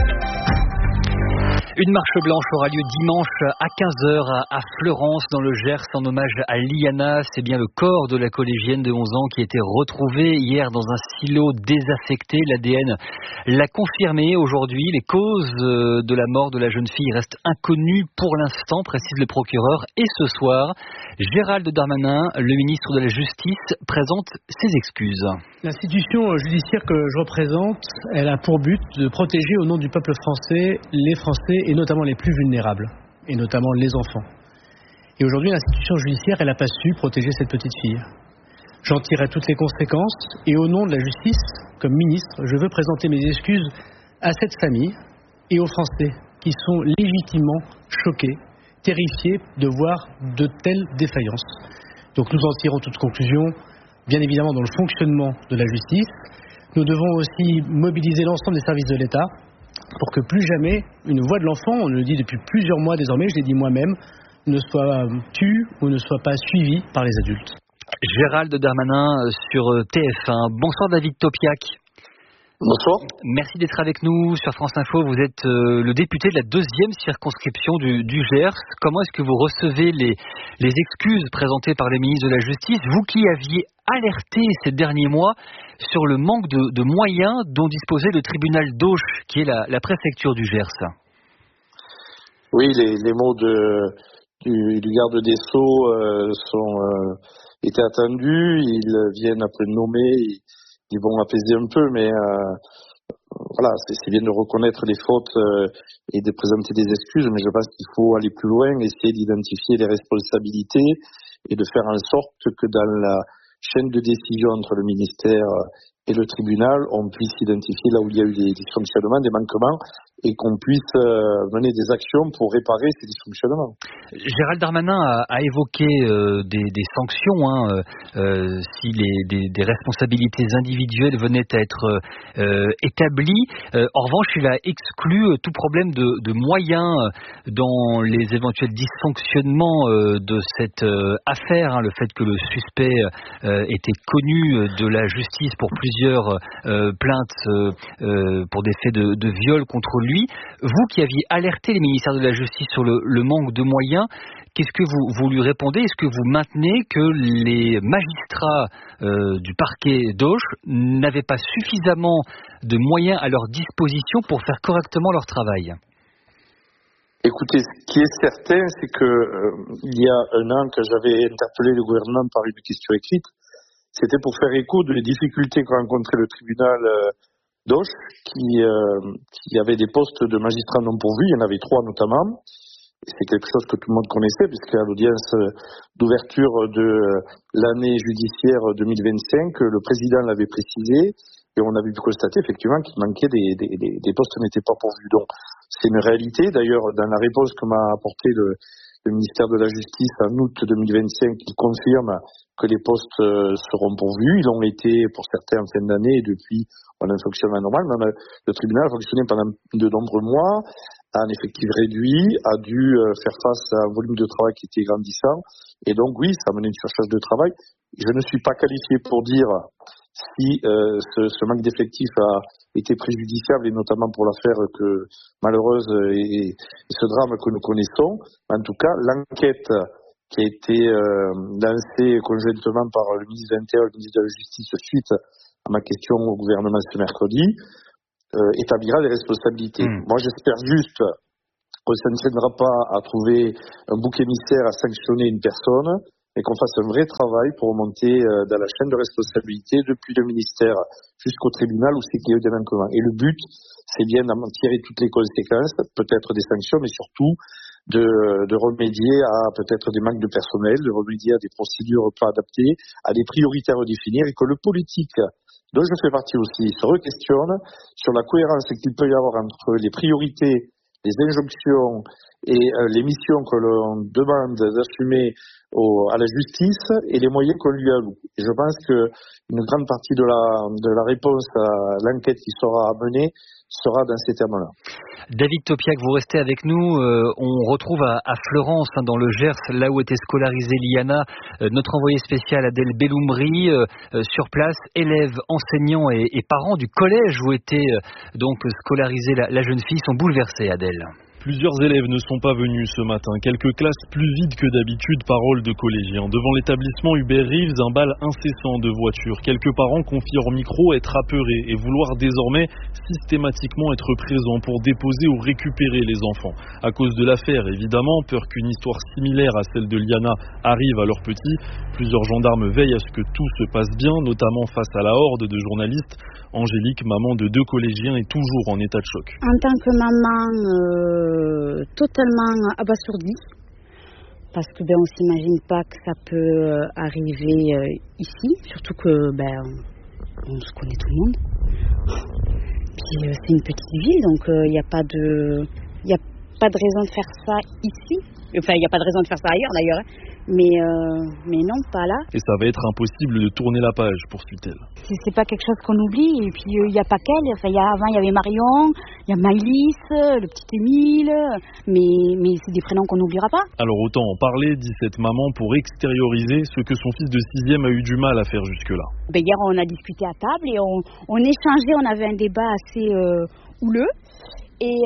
Une marche blanche aura lieu dimanche à 15h à Fleurance dans le Gers en hommage à Liana. C'est bien le corps de la collégienne de 11 ans qui a été retrouvé hier dans un silo désaffecté. L'ADN l'a confirmé aujourd'hui. Les causes de la mort de la jeune fille restent inconnues pour l'instant, précise le procureur. Et ce soir, Gérald Darmanin, le ministre de la Justice, présente ses excuses. L'institution judiciaire que je représente, elle a pour but de protéger au nom du peuple français les Français et notamment les plus vulnérables, et notamment les enfants. Et aujourd'hui, l'institution judiciaire, elle n'a pas su protéger cette petite fille. J'en tirerai toutes les conséquences, et au nom de la justice, comme ministre, je veux présenter mes excuses à cette famille et aux Français qui sont légitimement choqués, terrifiés de voir de telles défaillances. Donc nous en tirons toutes conclusions, bien évidemment dans le fonctionnement de la justice. Nous devons aussi mobiliser l'ensemble des services de l'État pour que plus jamais une voix de l'enfant, on le dit depuis plusieurs mois désormais, je l'ai dit moi-même, ne soit tue ou ne soit pas suivie par les adultes. Gérald Darmanin sur TF1. Bonsoir David Topiac. Bonsoir. Merci d'être avec nous sur France Info. Vous êtes le député de la 2e circonscription du Gers. Comment est-ce que vous recevez les excuses présentées par les ministres de la Justice, vous qui aviez alerté ces derniers mois sur le manque de moyens dont disposait le tribunal d'Auch, qui est la préfecture du Gers? Oui, les mots du garde des Sceaux étaient attendus. Ils viennent après nommer. Ils vont apaiser un peu, mais voilà, c'est bien de reconnaître les fautes et de présenter des excuses, mais je pense qu'il faut aller plus loin, essayer d'identifier les responsabilités et de faire en sorte que dans la chaîne de décision entre le ministère et le tribunal, on puisse identifier là où il y a eu des dysfonctionnements, des manquements, et qu'on puisse mener des actions pour réparer ces dysfonctionnements. Gérald Darmanin a évoqué des sanctions si des responsabilités individuelles venaient à être établies. En revanche, il a exclu tout problème de moyens dans les éventuels dysfonctionnements de cette affaire. Le fait que le suspect était connu de la justice pour plusieurs plaintes pour des faits de viol contre lui. Vous qui aviez alerté les ministères de la Justice sur le manque de moyens, qu'est-ce que vous lui répondez? Est-ce que vous maintenez que les magistrats du parquet d'Auch n'avaient pas suffisamment de moyens à leur disposition pour faire correctement leur travail? Écoutez, ce qui est certain, c'est que il y a un an, que j'avais interpellé le gouvernement par une question écrite, c'était pour faire écho des difficultés que rencontrait le tribunal d'Auch, qui avait des postes de magistrats non pourvus. Il y en avait 3 notamment. C'est quelque chose que tout le monde connaissait, puisqu'à l'audience d'ouverture de l'année judiciaire 2025, le président l'avait précisé. et on a pu constater effectivement qu'il manquait des postes n'étaient pas pourvus. Donc c'est une réalité. D'ailleurs, dans la réponse que m'a apporté le ministère de la Justice en août 2025, il confirme que les postes seront pourvus. Ils l'ont été pour certains en fin d'année et depuis on a un fonctionnement normal. Mais le tribunal a fonctionné pendant de nombreux mois, a un effectif réduit, a dû faire face à un volume de travail qui était grandissant. Et donc oui, ça a mené une surcharge de travail. Je ne suis pas qualifié pour dire si ce manque d'effectifs a été préjudiciable, et notamment pour l'affaire malheureuse et ce drame que nous connaissons. En tout cas, l'enquête qui a été lancée conjointement par le ministre de l'Intérieur et le ministre de la Justice suite à ma question au gouvernement ce mercredi établira des responsabilités. Moi, j'espère juste que ça ne tiendra pas à trouver un bouc émissaire à sanctionner une personne, et qu'on fasse un vrai travail pour remonter dans la chaîne de responsabilité depuis le ministère jusqu'au tribunal où c'est qu'il y a eu des manquements. Et le but, c'est bien d'en tirer toutes les conséquences, peut-être des sanctions, mais surtout de remédier à peut-être des manques de personnel, de remédier à des procédures pas adaptées, à des priorités à redéfinir, et que le politique, dont je fais partie aussi, se re-questionne sur la cohérence qu'il peut y avoir entre les priorités, les injonctions et les missions que l'on demande d'assumer à la justice et les moyens qu'on lui alloue. Et je pense qu'une grande partie de la réponse à l'enquête qui sera menée sera dans ces termes-là. David Topiac, vous restez avec nous. On retrouve à Fleurance, dans le Gers, là où était scolarisée Liana, notre envoyé spécial Adèle Belloumri, sur place, élèves, enseignants et parents du collège où était donc scolarisée la jeune fille sont bouleversés, Adèle. Plusieurs élèves ne sont pas venus ce matin. Quelques classes plus vides que d'habitude, parole de collégiens. Devant l'établissement Hubert Reeves, un bal incessant de voitures. Quelques parents confient hors micro être apeurés et vouloir désormais systématiquement être présents pour déposer ou récupérer les enfants. À cause de l'affaire, évidemment, peur qu'une histoire similaire à celle de Liana arrive à leurs petits. Plusieurs gendarmes veillent à ce que tout se passe bien, notamment face à la horde de journalistes. Angélique, maman de 2 collégiens, est toujours en état de choc. En tant que maman totalement abasourdie, parce que on s'imagine pas que ça peut arriver ici, surtout que on se connaît tout le monde. Puis c'est une petite ville, donc il n'y a pas de raison de faire ça ici. Enfin, il n'y a pas de raison de faire ça ailleurs d'ailleurs. Mais non, pas là. Et ça va être impossible de tourner la page, poursuit-elle. C'est pas quelque chose qu'on oublie. Et puis il n'y a pas qu'elle. Enfin, avant il y avait Marion, il y a Maïlis, le petit Émile. Mais c'est des prénoms qu'on n'oubliera pas. Alors autant en parler, dit cette maman, pour extérioriser ce que son fils de 6e a eu du mal à faire jusque-là. Hier on a discuté à table et on échangeait, on avait un débat assez houleux. Et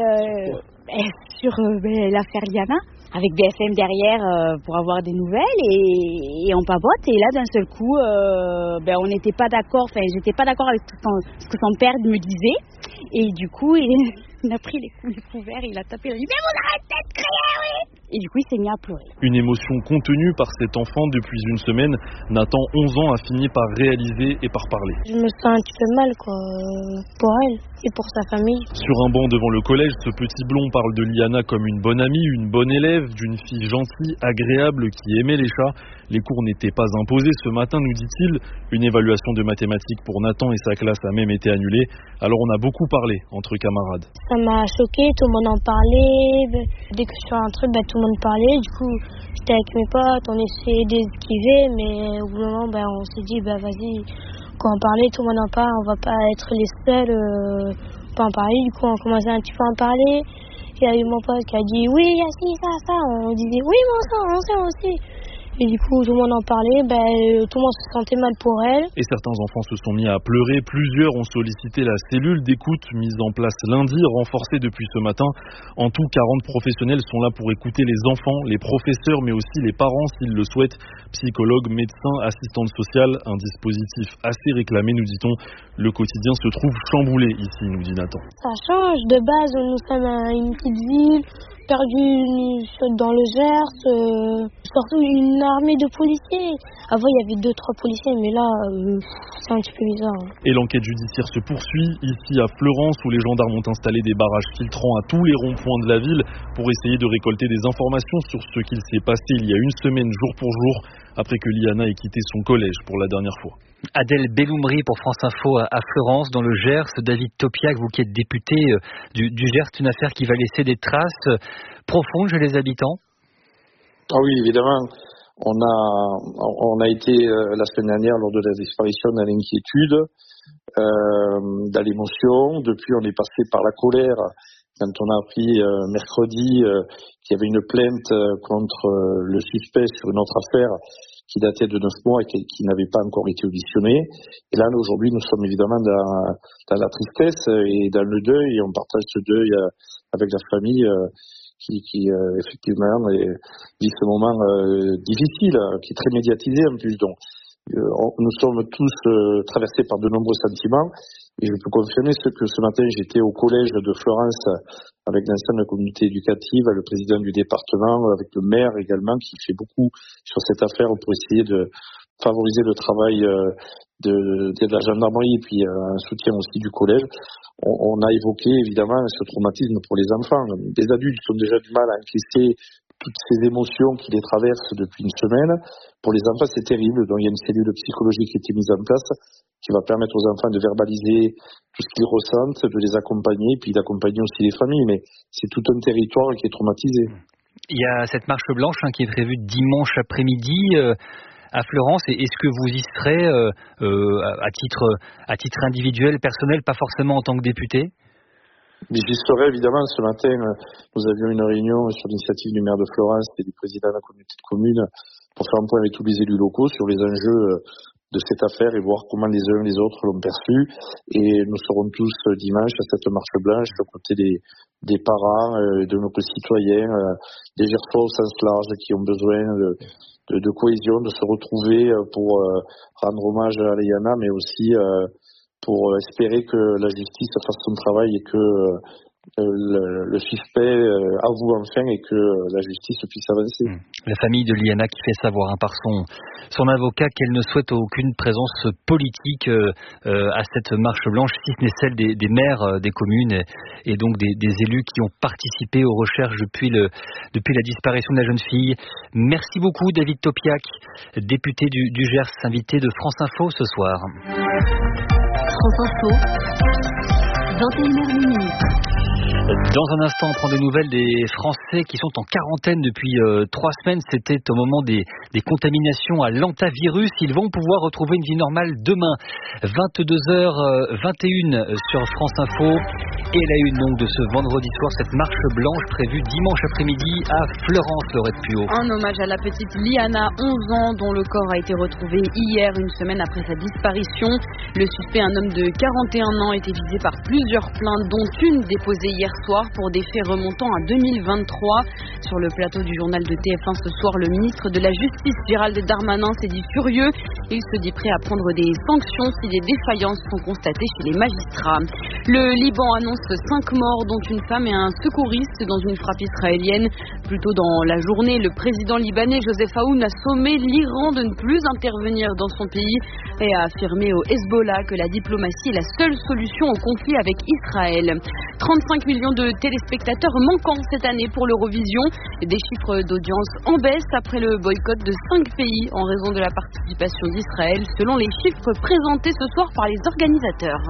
sur l'affaire Liana, avec BFM derrière pour avoir des nouvelles et on papote, et là d'un seul coup on n'était pas d'accord, j'étais pas d'accord avec ce que son père me disait, et du coup il a pris les couverts, il a tapé, il a dit mais vous arrêtez de crier, oui. Et du coup il s'est mis à pleurer. Une émotion contenue par cet enfant depuis une semaine. Nathan, 11 ans, a fini par réaliser et par parler. Je me sens un petit peu mal pour elle et pour sa famille. Sur un banc devant le collège, ce petit blond parle de Liana comme une bonne amie, une bonne élève, d'une fille gentille, agréable, qui aimait les chats. Les cours n'étaient pas imposés ce matin, nous dit-il. Une évaluation de mathématiques pour Nathan et sa classe a même été annulée. Alors on a beaucoup parlé entre camarades. Ça m'a choqué, tout le monde en parlait. Dès que je fais un truc, tout le monde parlait. Du coup, j'étais avec mes potes, on essayait d'esquiver, mais au bout d'un moment, on s'est dit, vas-y, quand on parlait, tout le monde en parle, on va pas être les seuls pas en parler. Du coup, on commençait un petit peu à en parler. Il y a eu mon pote qui a dit, oui, il y a ci, ça. On disait, oui, mais on sait aussi. Et du coup, tout le monde en parlait, tout le monde se sentait mal pour elle. Et certains enfants se sont mis à pleurer. Plusieurs ont sollicité la cellule d'écoute mise en place lundi, renforcée depuis ce matin. En tout, 40 professionnels sont là pour écouter les enfants, les professeurs, mais aussi les parents s'ils le souhaitent. Psychologues, médecins, assistantes sociales, un dispositif assez réclamé, nous dit-on. Le quotidien se trouve chamboulé ici, nous dit Nathan. Ça change. De base, nous sommes une petite ville, perdue dans le Gers, surtout une armée de policiers. Avant, il y avait 2-3 policiers, mais là, c'est un petit peu bizarre. Et l'enquête judiciaire se poursuit ici à Fleurance, où les gendarmes ont installé des barrages filtrants à tous les ronds-points de la ville pour essayer de récolter des informations sur ce qu'il s'est passé il y a une semaine, jour pour jour, après que Liana ait quitté son collège pour la dernière fois. Adèle Belloumri pour France Info à Fleurance, dans le Gers. David Topiac, vous qui êtes député du Gers, une affaire qui va laisser des traces profondes chez les habitants. Ah oui, évidemment. On a été la semaine dernière lors de la disparition dans l'inquiétude, dans l'émotion. Depuis, on est passé par la colère quand on a appris mercredi qu'il y avait une plainte contre le suspect sur une autre affaire qui datait de 9 mois et qui n'avait pas encore été auditionnée. Et là, aujourd'hui, nous sommes évidemment dans la tristesse et dans le deuil, et on partage ce deuil avec la famille qui effectivement vit ce moment difficile, qui est très médiatisé en plus. Donc, nous sommes tous traversés par de nombreux sentiments, et je peux confirmer que ce matin j'étais au collège de Fleurance avec l'ensemble de la communauté éducative, le président du département, avec le maire également, qui fait beaucoup sur cette affaire pour essayer de favoriser le travail de la gendarmerie et puis un soutien aussi du collège. On a évoqué évidemment ce traumatisme pour les enfants. Les adultes ont déjà du mal à encaisser toutes ces émotions qui les traversent depuis une semaine. Pour les enfants, c'est terrible. Donc, il y a une cellule psychologique qui a été mise en place qui va permettre aux enfants de verbaliser tout ce qu'ils ressentent, de les accompagner, puis d'accompagner aussi les familles. Mais c'est tout un territoire qui est traumatisé. Il y a cette marche blanche qui est prévue dimanche après-midi à Fleurance. Est-ce que vous y serez à titre individuel, personnel, pas forcément en tant que député ? Mais j'y serai évidemment. Ce matin, nous avions une réunion sur l'initiative du maire de Fleurance et du président de la communauté de communes pour faire un point avec tous les élus locaux sur les enjeux de cette affaire et voir comment les uns et les autres l'ont perçu. Et nous serons tous dimanche à cette marche blanche aux côtés des parents, de nos concitoyens, des Gersois au sens large qui ont besoin de cohésion, de se retrouver pour rendre hommage à Liana, mais aussi pour espérer que la justice fasse son travail et que le suspect avoue enfin et que la justice puisse avancer. La famille de Liana qui fait savoir par son avocat qu'elle ne souhaite aucune présence politique à cette marche blanche, si ce n'est celle des maires des communes et donc des élus qui ont participé aux recherches depuis la disparition de la jeune fille. Merci beaucoup David Topiac, député du Gers, invité de France Info ce soir. France Info, 21h minuit. Dans un instant, on prend des nouvelles des Français qui sont en quarantaine depuis 3 semaines. C'était au moment des contaminations à l'hantavirus. Ils vont pouvoir retrouver une vie normale demain, 22h21 sur France Info. Et la une donc de ce vendredi soir, cette marche blanche prévue dimanche après-midi à Fleurance, Laurette Puot. Un hommage à la petite Liana, 11 ans, dont le corps a été retrouvé hier, une semaine après sa disparition. Le suspect, un homme de 41 ans, était visé par plusieurs plaintes, dont une déposée hier soir pour des faits remontant à 2023. Sur le plateau du journal de TF1 ce soir, le ministre de la Justice, Gérald Darmanin, s'est dit furieux. Il se dit prêt à prendre des sanctions si des défaillances sont constatées chez les magistrats. Le Liban annonce 5 morts, dont une femme et un secouriste dans une frappe israélienne. Plus tôt dans la journée, le président libanais Joseph Aoun a sommé l'Iran de ne plus intervenir dans son pays et a affirmé au Hezbollah que la diplomatie est la seule solution au conflit avec Israël. 35 millions de téléspectateurs manquants cette année pour l'Eurovision. Des chiffres d'audience en baisse après le boycott de 5 pays en raison de la participation d'Israël, selon les chiffres présentés ce soir par les organisateurs.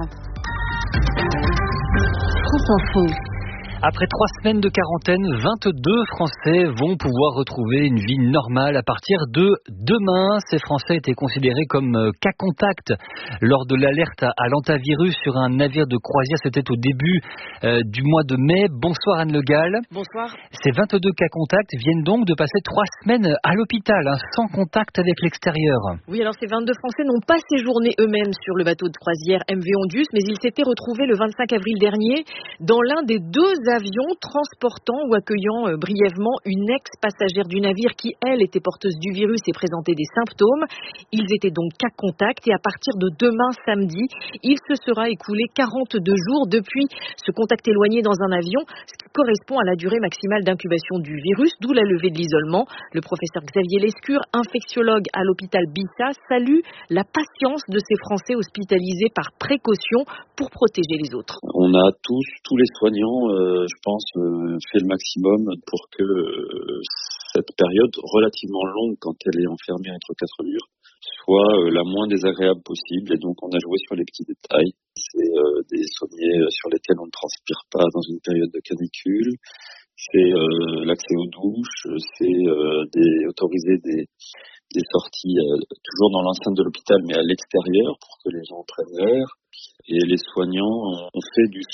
France Info. Après 3 semaines de quarantaine, 22 Français vont pouvoir retrouver une vie normale à partir de demain. Ces Français étaient considérés comme cas contact lors de l'alerte à l'hantavirus sur un navire de croisière. C'était au début du mois de mai. Bonsoir Anne Le Gall. Bonsoir. Ces 22 cas contacts viennent donc de passer 3 semaines à l'hôpital, sans contact avec l'extérieur. Oui, alors ces 22 Français n'ont pas séjourné eux-mêmes sur le bateau de croisière MV Ondus, mais ils s'étaient retrouvés le 25 avril dernier dans l'un des 2 avions transportant ou accueillant brièvement une ex-passagère du navire qui, elle, était porteuse du virus et présentait des symptômes. Ils étaient donc cas contact et à partir de demain samedi, il se sera écoulé 42 jours depuis ce contact éloigné dans un avion, ce qui correspond à la durée maximale d'incubation du virus, d'où la levée de l'isolement. Le professeur Xavier Lescure, infectiologue à l'hôpital Bissa, salue la patience de ces Français hospitalisés par précaution pour protéger les autres. On a tous les soignants, je pense, fait le maximum pour que cette période relativement longue quand elle est enfermée entre quatre murs soit la moins désagréable possible. Et donc on a joué sur les petits détails. C'est des sauniers sur lesquels on ne transpire pas dans une période de canicule. C'est l'accès aux douches. C'est autoriser des sorties toujours dans l'enceinte de l'hôpital mais à l'extérieur pour que les gens prennent l'air. Et les soignants ont fait du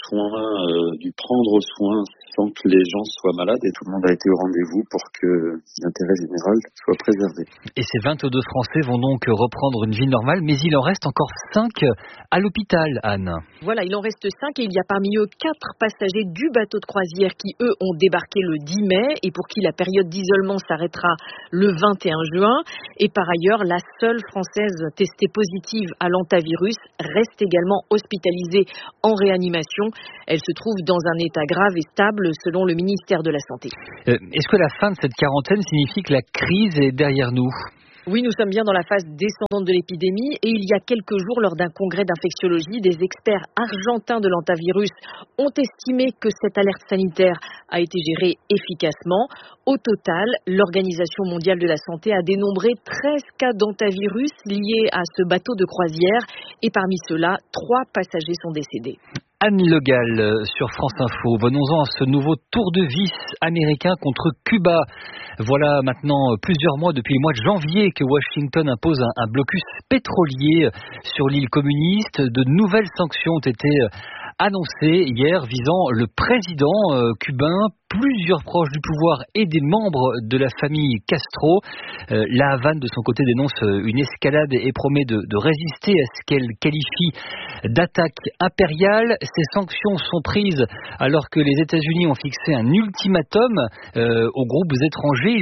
prendre soin sans que les gens soient malades et tout le monde a été au rendez-vous pour que l'intérêt général soit préservé. Et ces 22 Français vont donc reprendre une vie normale, mais il en reste encore 5 à l'hôpital, Anne. Voilà, il en reste 5 et il y a parmi eux 4 passagers du bateau de croisière qui, eux, ont débarqué le 10 mai et pour qui la période d'isolement s'arrêtera le 21 juin. Et par ailleurs, la seule Française testée positive à l'hantavirus reste également hospitalisée en réanimation. Elle se trouve dans un état grave et stable selon le ministère de la Santé. Est-ce que la fin de cette quarantaine signifie que la crise est derrière nous ? Oui, nous sommes bien dans la phase descendante de l'épidémie et il y a quelques jours, lors d'un congrès d'infectiologie, des experts argentins de l'hantavirus ont estimé que cette alerte sanitaire a été gérée efficacement. Au total, l'Organisation mondiale de la santé a dénombré 13 cas d'hantavirus liés à ce bateau de croisière et parmi ceux-là, 3 passagers sont décédés. Anne Le Gall sur France Info. Venons-en à ce nouveau tour de vis américain contre Cuba. Voilà maintenant plusieurs mois, depuis le mois de janvier, que Washington impose un blocus pétrolier sur l'île communiste. De nouvelles sanctions ont été annoncées hier visant le président cubain, plusieurs proches du pouvoir et des membres de la famille Castro. La Havane, de son côté, dénonce une escalade et promet de résister à ce qu'elle qualifie d'attaque impériale. Ces sanctions sont prises alors que les États-Unis ont fixé un ultimatum aux groupes étrangers.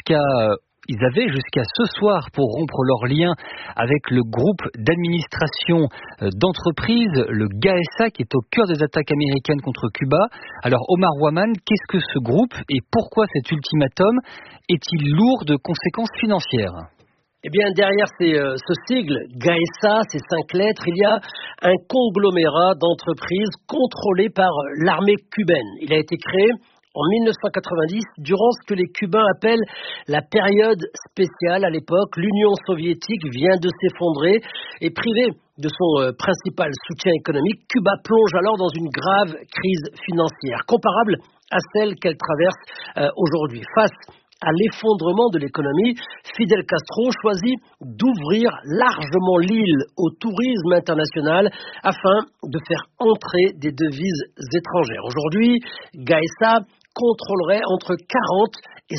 Ils avaient jusqu'à ce soir pour rompre leurs liens avec le groupe d'administration d'entreprise, le GAESA, qui est au cœur des attaques américaines contre Cuba. Alors Omar Waman, qu'est-ce que ce groupe et pourquoi cet ultimatum est-il lourd de conséquences financières ? Eh bien, derrière ce sigle, GAESA, ces 5 lettres, il y a un conglomérat d'entreprises contrôlées par l'armée cubaine. Il a été créé en 1990, durant ce que les Cubains appellent la période spéciale. À l'époque, l'Union soviétique vient de s'effondrer et privée de son principal soutien économique, Cuba plonge alors dans une grave crise financière, comparable à celle qu'elle traverse aujourd'hui. Face à l'effondrement de l'économie, Fidel Castro choisit d'ouvrir largement l'île au tourisme international afin de faire entrer des devises étrangères. Aujourd'hui, GAESA contrôlerait entre 40 et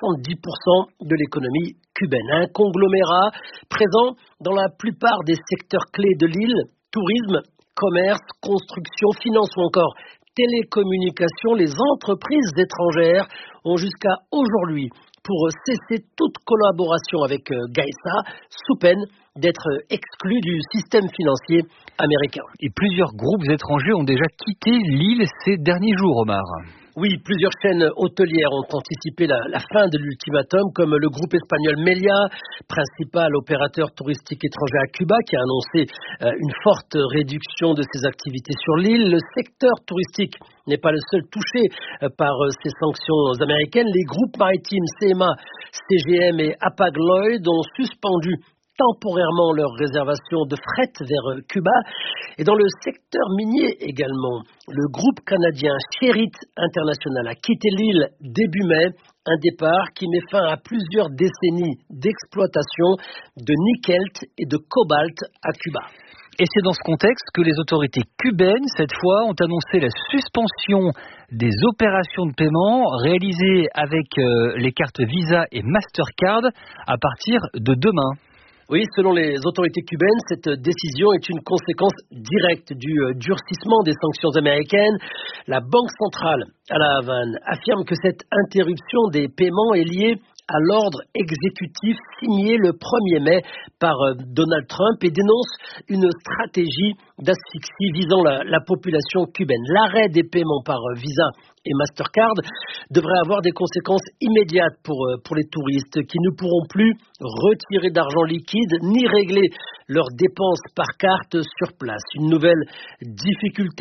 70% de l'économie cubaine. Un conglomérat présent dans la plupart des secteurs clés de l'île, tourisme, commerce, construction, finance ou encore télécommunications. Les entreprises étrangères ont jusqu'à aujourd'hui pour cesser toute collaboration avec GAESA sous peine d'être exclus du système financier américain. Et plusieurs groupes étrangers ont déjà quitté l'île ces derniers jours, Omar. Oui, plusieurs chaînes hôtelières ont anticipé la fin de l'ultimatum, comme le groupe espagnol Meliá, principal opérateur touristique étranger à Cuba, qui a annoncé une forte réduction de ses activités sur l'île. Le secteur touristique n'est pas le seul touché par ces sanctions américaines. Les groupes maritimes CMA, CGM et Hapag-Lloyd ont suspendu temporairement leurs réservations de fret vers Cuba. Et dans le secteur minier également, le groupe canadien Sherritt International a quitté l'île début mai, un départ qui met fin à plusieurs décennies d'exploitation de nickel et de cobalt à Cuba. Et c'est dans ce contexte que les autorités cubaines, cette fois, ont annoncé la suspension des opérations de paiement réalisées avec les cartes Visa et Mastercard à partir de demain. Oui, selon les autorités cubaines, cette décision est une conséquence directe du durcissement des sanctions américaines. La Banque centrale à La Havane affirme que cette interruption des paiements est liée à l'ordre exécutif signé le 1er mai par Donald Trump et dénonce une stratégie d'asphyxie visant la population cubaine. L'arrêt des paiements par Visa et Mastercard devrait avoir des conséquences immédiates pour les touristes qui ne pourront plus retirer d'argent liquide ni régler leurs dépenses par carte sur place. Une nouvelle difficulté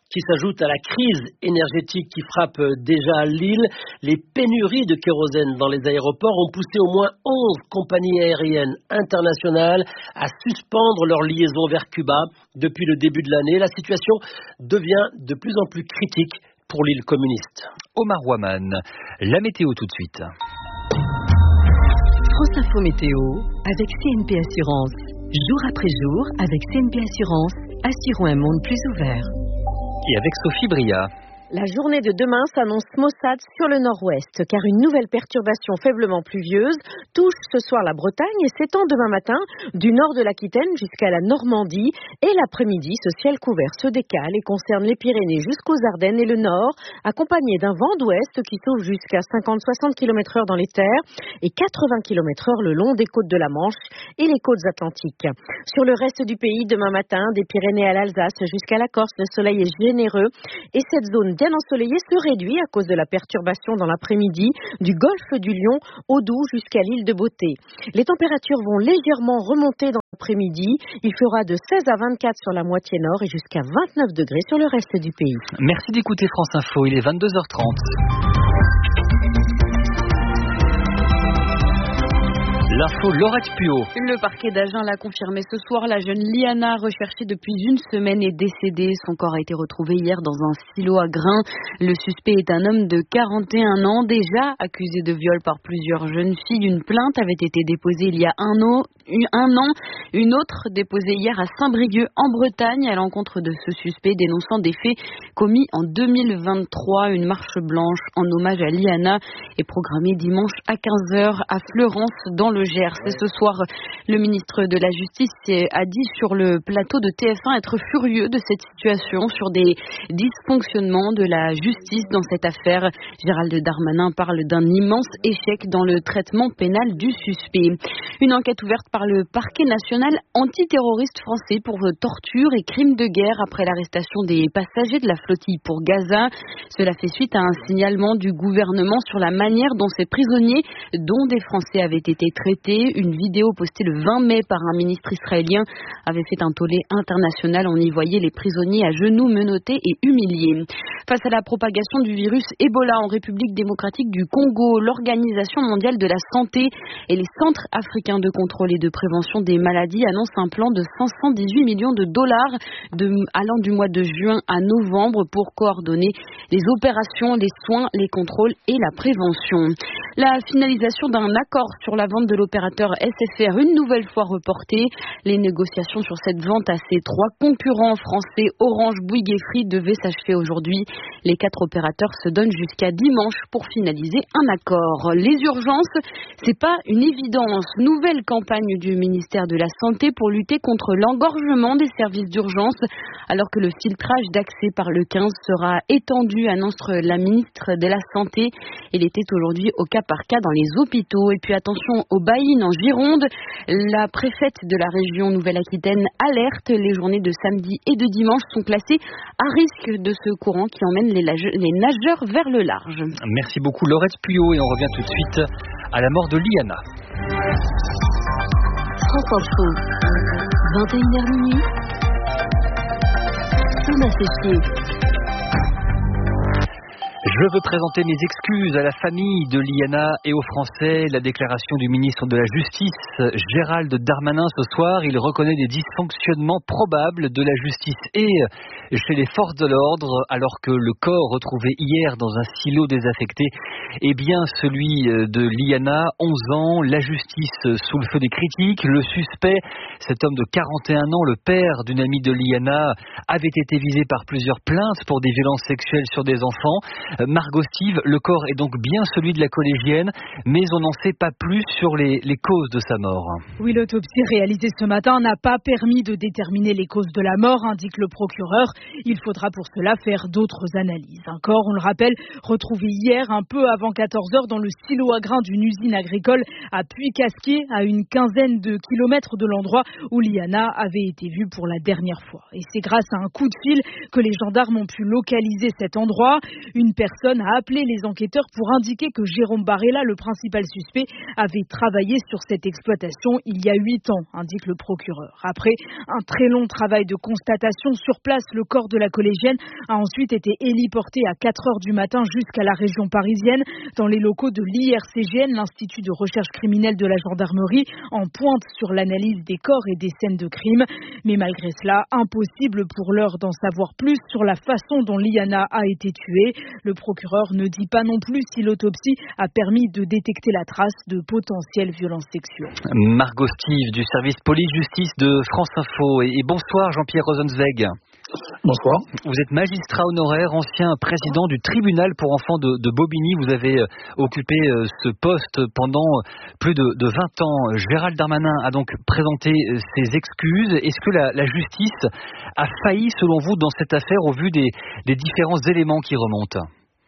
qui s'ajoute à la crise énergétique qui frappe déjà l'île. Les pénuries de kérosène dans les aéroports ont poussé au moins 11 compagnies aériennes internationales à suspendre leur liaison vers Cuba. Depuis le début de l'année, la situation devient de plus en plus critique pour l'île communiste. Omar Waman, la météo tout de suite. France Info Météo avec CNP Assurance. Jour après jour, avec CNP Assurance, assurons un monde plus ouvert. Et avec Sophie Bria. La journée de demain s'annonce maussade sur le nord-ouest, car une nouvelle perturbation faiblement pluvieuse touche ce soir la Bretagne et s'étend demain matin du nord de l'Aquitaine jusqu'à la Normandie. Et l'après-midi, ce ciel couvert se décale et concerne les Pyrénées jusqu'aux Ardennes et le nord, accompagné d'un vent d'ouest qui souffle jusqu'à 50-60 km/h dans les terres et 80 km/h le long des côtes de la Manche et les côtes atlantiques. Sur le reste du pays, demain matin, des Pyrénées à l'Alsace jusqu'à la Corse, le soleil est généreux et cette zone bien ensoleillée se réduit à cause de la perturbation dans l'après-midi du golfe du Lion au Doubs jusqu'à l'île de Beauté. Les températures vont légèrement remonter dans l'après-midi. Il fera de 16 à 24 sur la moitié nord et jusqu'à 29 degrés sur le reste du pays. Merci d'écouter France Info, il est 22h30. L'info Laurette Puot. Le parquet d'Agen l'a confirmé ce soir. La jeune Liana, recherchée depuis une semaine, est décédée. Son corps a été retrouvé hier dans un silo à grains. Le suspect est un homme de 41 ans, déjà accusé de viol par plusieurs jeunes filles. Une plainte avait été déposée il y a un an. Une autre déposée hier à Saint-Brieuc en Bretagne à l'encontre de ce suspect dénonçant des faits commis en 2023. Une marche blanche en hommage à Liana est programmée dimanche à 15h à Fleurance dans le Gers. Et ce soir, le ministre de la Justice a dit sur le plateau de TF1 être furieux de cette situation, sur des dysfonctionnements de la justice dans cette affaire. Gérald Darmanin parle d'un immense échec dans le traitement pénal du suspect. Une enquête ouverte par le parquet national antiterroriste français pour torture et crimes de guerre après l'arrestation des passagers de la flottille pour Gaza. Cela fait suite à un signalement du gouvernement sur la manière dont ces prisonniers, dont des Français, avaient été traités. Une vidéo postée le 20 mai par un ministre israélien avait fait un tollé international. On y voyait les prisonniers à genoux, menottés et humiliés. Face à la propagation du virus Ebola en République démocratique du Congo, l'Organisation mondiale de la santé et les centres africains de contrôle et de prévention des maladies annoncent un plan de 518 millions de dollars allant du mois de juin à novembre pour coordonner les opérations, les soins, les contrôles et la prévention. La finalisation d'un accord sur la vente de l'opérateur SFR une nouvelle fois reportée. Les négociations sur cette vente à ses trois concurrents français Orange, Bouygues et Free devaient s'achever aujourd'hui. Les 4 opérateurs se donnent jusqu'à dimanche pour finaliser un accord. Les urgences, c'est pas une évidence. Nouvelle campagne du ministère de la Santé pour lutter contre l'engorgement des services d'urgence, alors que le filtrage d'accès par le 15 sera étendu, annonce la ministre de la Santé. Il était aujourd'hui au cas par cas dans les hôpitaux. Et puis attention aux baïnes en Gironde. La préfète de la région Nouvelle-Aquitaine alerte. Les journées de samedi et de dimanche sont classées à risque de ce courant qui emmène les nageurs vers le large. Merci beaucoup Laurette Puot et on revient tout de suite à la mort de Liana. France Info, 21h minuit. Thomas Séchier. Je veux présenter mes excuses à la famille de Liana et aux Français. La déclaration du ministre de la Justice, Gérald Darmanin, ce soir, il reconnaît des dysfonctionnements probables de la justice et chez les forces de l'ordre, alors que le corps retrouvé hier dans un silo désaffecté est bien celui de Liana, 11 ans, la justice sous le feu des critiques. Le suspect, cet homme de 41 ans, le père d'une amie de Liana, avait été visé par plusieurs plaintes pour des violences sexuelles sur des enfants. Margot Steve, le corps est donc bien celui de la collégienne, mais on n'en sait pas plus sur les causes de sa mort. Oui, l'autopsie réalisée ce matin n'a pas permis de déterminer les causes de la mort, indique le procureur. Il faudra pour cela faire d'autres analyses. Un corps, on le rappelle, retrouvé hier un peu avant 14h dans le silo à grains d'une usine agricole à Puy-Casquier, à une quinzaine de kilomètres de l'endroit où Liana avait été vue pour la dernière fois. Et c'est grâce à un coup de fil que les gendarmes ont pu localiser cet endroit. Une personne personne a appelé les enquêteurs pour indiquer que Jérôme Barella, le principal suspect, avait travaillé sur cette exploitation il y a 8 ans, indique le procureur. Après un très long travail de constatation sur place, le corps de la collégienne a ensuite été héliporté à 4h du matin jusqu'à la région parisienne, dans les locaux de l'IRCGN, l'Institut de recherche criminelle de la gendarmerie, en pointe sur l'analyse des corps et des scènes de crime. Mais malgré cela, impossible pour l'heure d'en savoir plus sur la façon dont Liana a été tuée. Le procureur ne dit pas non plus si l'autopsie a permis de détecter la trace de potentielles violences sexuelles. Margot Steve du service police-justice de France Info. Et bonsoir Jean-Pierre Rosenzweig. Bonsoir. Vous êtes magistrat honoraire, ancien président du tribunal pour enfants de Bobigny. Vous avez occupé ce poste pendant plus de 20 ans. Gérald Darmanin a donc présenté ses excuses. Est-ce que la justice a failli, selon vous, dans cette affaire, au vu des différents éléments qui remontent ?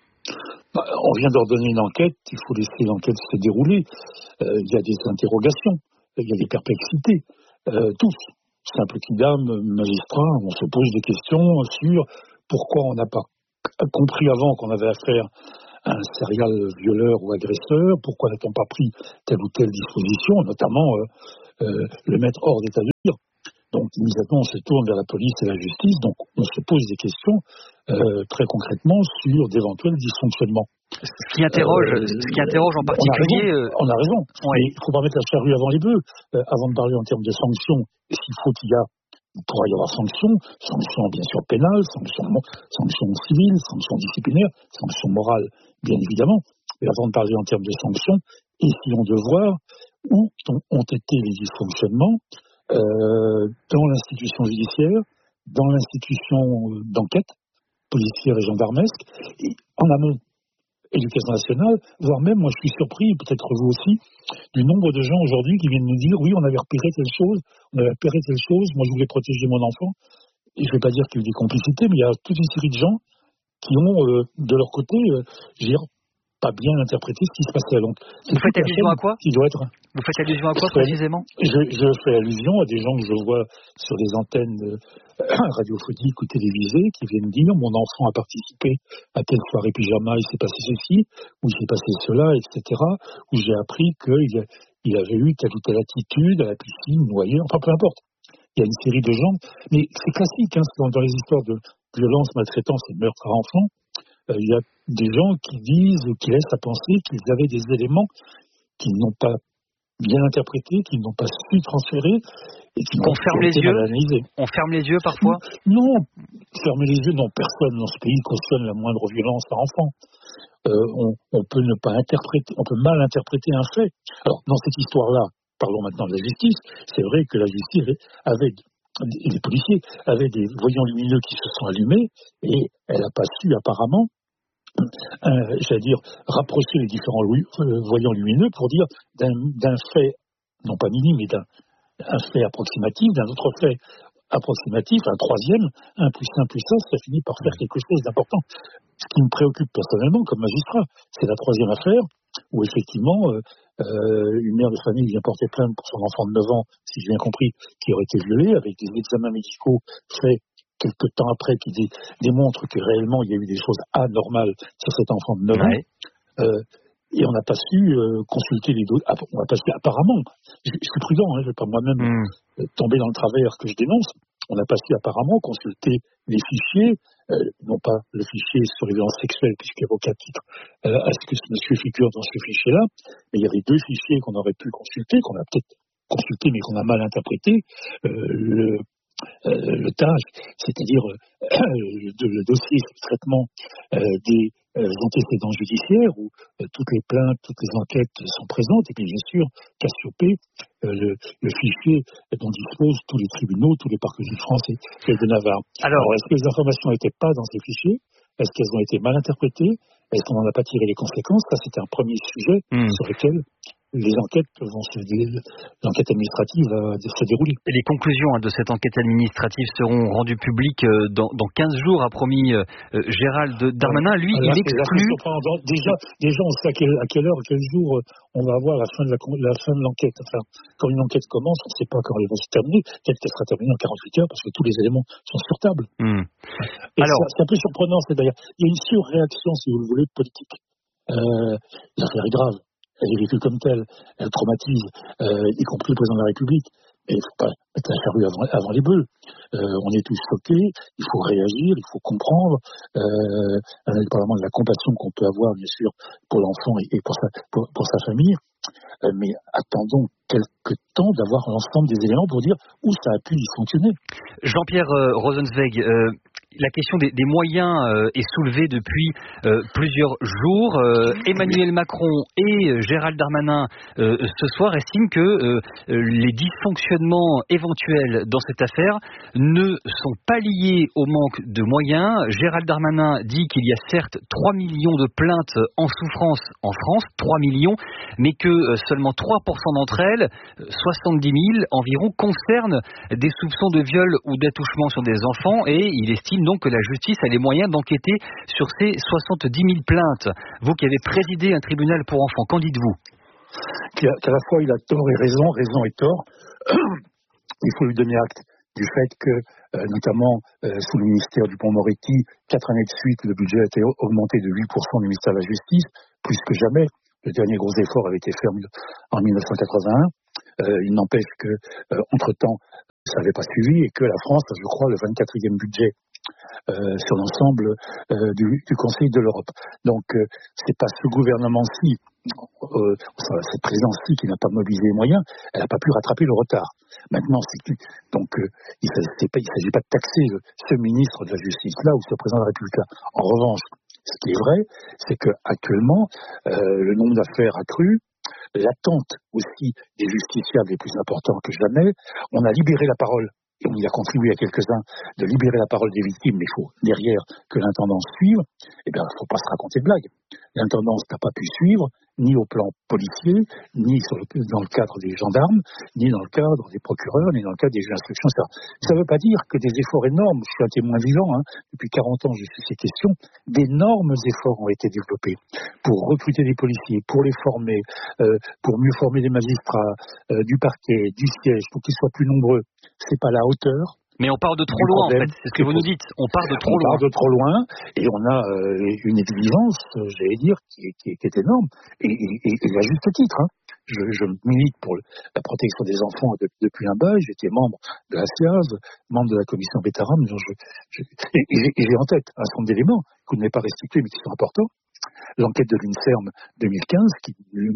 On vient d'ordonner une enquête, il faut laisser l'enquête se dérouler. Il y a des interrogations, il y a des perplexités, tous. Simple kidam, magistrat, on se pose des questions sur pourquoi on n'a pas compris avant qu'on avait affaire à un serial violeur ou agresseur, pourquoi n'a-t-on pas pris telle ou telle disposition, notamment le mettre hors d'état de nuire. Donc immédiatement on se tourne vers la police et la justice, donc on se pose des questions très concrètement sur d'éventuels dysfonctionnements. Ce qui interroge en particulier... On a raison. Oui. Il ne faut pas mettre la charrue avant les bœufs. Avant de parler en termes de sanctions, s'il faut il pourra y avoir sanctions bien sûr pénales, sanctions civiles, sanctions disciplinaires, sanctions morales, bien évidemment. Et avant de parler en termes de sanctions, essayons de voir où ont été les dysfonctionnements dans l'institution judiciaire, dans l'institution d'enquête, policière et gendarmesque, et en amont, éducation nationale, voire même, moi je suis surpris, peut-être vous aussi, du nombre de gens aujourd'hui qui viennent nous dire, oui, on avait repéré telle chose, moi je voulais protéger mon enfant, et je ne vais pas dire qu'il y a eu des complicités, mais il y a toute une série de gens qui ont, de leur côté, pas bien interprété ce qui se passait. Donc, vous faites allusion à quoi Vous faites allusion à quoi précisément ? Je fais allusion à des gens que je vois sur des antennes radiophoniques ou télévisées qui viennent dire mon enfant a participé à telle soirée pyjama, il s'est passé ceci, ou il s'est passé cela, etc. Où j'ai appris qu'il avait eu telle ou telle attitude à la piscine ou ailleurs, enfin peu importe. Il y a une série de gens, mais c'est classique, dans les histoires de violence, maltraitance et meurtre à enfants. Il y a des gens qui disent, qui laissent à penser qu'ils avaient des éléments qu'ils n'ont pas bien interprétés, qu'ils n'ont pas su transférer et qui on ferme les yeux. On ferme les yeux parfois. Non, fermer les yeux, non. Personne dans ce pays cautionne la moindre violence à enfant. On peut ne pas interpréter, on peut mal interpréter un fait. Alors dans cette histoire-là, parlons maintenant de la justice. C'est vrai que la justice les policiers avaient des voyants lumineux qui se sont allumés et elle n'a pas su apparemment, rapprocher les différents voyants lumineux pour dire d'un fait, non pas minime, mais d'un fait approximatif, d'un autre fait approximatif, un troisième, 1 plus 1 plus 1, ça finit par faire quelque chose d'important. Ce qui me préoccupe personnellement comme magistrat, c'est la troisième affaire où effectivement une mère de famille vient porter plainte pour son enfant de 9 ans, si j'ai bien compris, qui aurait été violé, avec des examens médicaux faits quelques temps après qui démontrent que réellement il y a eu des choses anormales sur cet enfant de 9 ans. Et on n'a pas su consulter les dossiers. On n'a pas su, apparemment, je suis prudent, je ne vais pas moi-même tomber dans le travers que je dénonce, on n'a pas su apparemment consulter les fichiers, non pas le fichier sur les violences sexuelles, puisqu'il n'y a aucun titre à ce que ce monsieur figure dans ce fichier-là, mais il y avait 2 fichiers qu'on aurait pu consulter, qu'on a peut-être consulté mais qu'on a mal interprété, le TAJ, c'est-à-dire le dossier de traitement des antécédents judiciaires où toutes les plaintes, toutes les enquêtes sont présentes, et puis bien sûr Cassiopée, le fichier dont disposent tous les tribunaux, tous les parquets de France et de Navarre. Alors, est-ce que les informations n'étaient pas dans ces fichiers ? Est-ce qu'elles ont été mal interprétées ? Est-ce qu'on n'en a pas tiré les conséquences ? Ça, c'était un premier sujet sur lequel les enquêtes l'enquête administrative va se dérouler. Et les conclusions de cette enquête administrative seront rendues publiques dans 15 jours, a promis Gérald Darmanin. Lui, il exclut... Déjà, on sait à quelle heure, quel jour on va avoir la fin de l'enquête. Enfin, quand une enquête commence, on ne sait pas quand elle va se terminer. Peut-être qu'elle sera terminée en 48 heures parce que tous les éléments sont sur table. Et alors, c'est un peu surprenant, c'est d'ailleurs, il y a une surréaction, si vous le voulez, politique. L'affaire est grave. Elle est vécue comme telle, elle traumatise, y compris le président de la République. Et il ne faut pas mettre la charrue avant les bœufs. On est tous choqués, il faut réagir, il faut comprendre, indépendamment de la compassion qu'on peut avoir, bien sûr, pour l'enfant et pour sa famille. Mais attendons quelques temps d'avoir l'ensemble des éléments pour dire où ça a pu dysfonctionner. Jean-Pierre Rosenzweig, la question des moyens est soulevée depuis plusieurs jours. Emmanuel Macron et Gérald Darmanin ce soir estiment que les dysfonctionnements éventuels dans cette affaire ne sont pas liés au manque de moyens. Gérald Darmanin dit qu'il y a certes 3 millions de plaintes en souffrance en France, 3 millions, mais que seulement 3% d'entre elles, 70 000 environ, concernent des soupçons de viol ou d'attouchement sur des enfants, et il estime donc que la justice a les moyens d'enquêter sur ces 70 000 plaintes. Vous qui avez présidé un tribunal pour enfants, qu'en dites-vous ? Qu'à la fois il a tort et raison et tort. Il faut lui donner acte du fait que, notamment sous le ministère Dupond-Moretti, 4 années de suite, le budget a été augmenté de 8% du ministère de la Justice, plus que jamais. Le dernier gros effort avait été fait en 1981. Il n'empêche que, entre-temps, ça n'avait pas suivi et que la France a, je crois, le 24e budget sur l'ensemble du Conseil de l'Europe. Donc, c'est pas ce gouvernement-ci, cette présidence-ci qui n'a pas mobilisé les moyens, elle n'a pas pu rattraper le retard. Maintenant, donc, il ne s'agit pas de taxer ce ministre de la Justice là ou ce président de la République là. En revanche, ce qui est vrai, c'est qu'actuellement, le nombre d'affaires a cru, l'attente aussi des justiciables est plus importante que jamais. On a libéré la parole, et on y a contribué à quelques-uns, de libérer la parole des victimes, mais il faut derrière que l'intendance suive. Eh bien, il ne faut pas se raconter de blagues. L'intendance n'a pas pu suivre, ni au plan policier, ni dans le cadre des gendarmes, ni dans le cadre des procureurs, ni dans le cadre des juges d'instruction, etc. Ça ne veut pas dire que des efforts énormes, je suis un témoin vivant, depuis 40 ans je suis ces questions, d'énormes efforts ont été développés pour recruter des policiers, pour les former, pour mieux former des magistrats, du parquet, du siège, pour qu'ils soient plus nombreux. C'est pas la hauteur. Mais on part de trop loin, en fait, c'est ce que vous nous dites. On part de trop loin. On part de trop loin, et on a une exigence, j'allais dire, qui est énorme, et à juste titre. Je milite pour la protection des enfants depuis un bail. J'étais membre de la SIAZ, membre de la commission Bétaram, et j'ai en tête un certain nombre d'éléments que vous n'avez pas restitués, mais qui sont importants. L'enquête de l'INSERM 2015 qui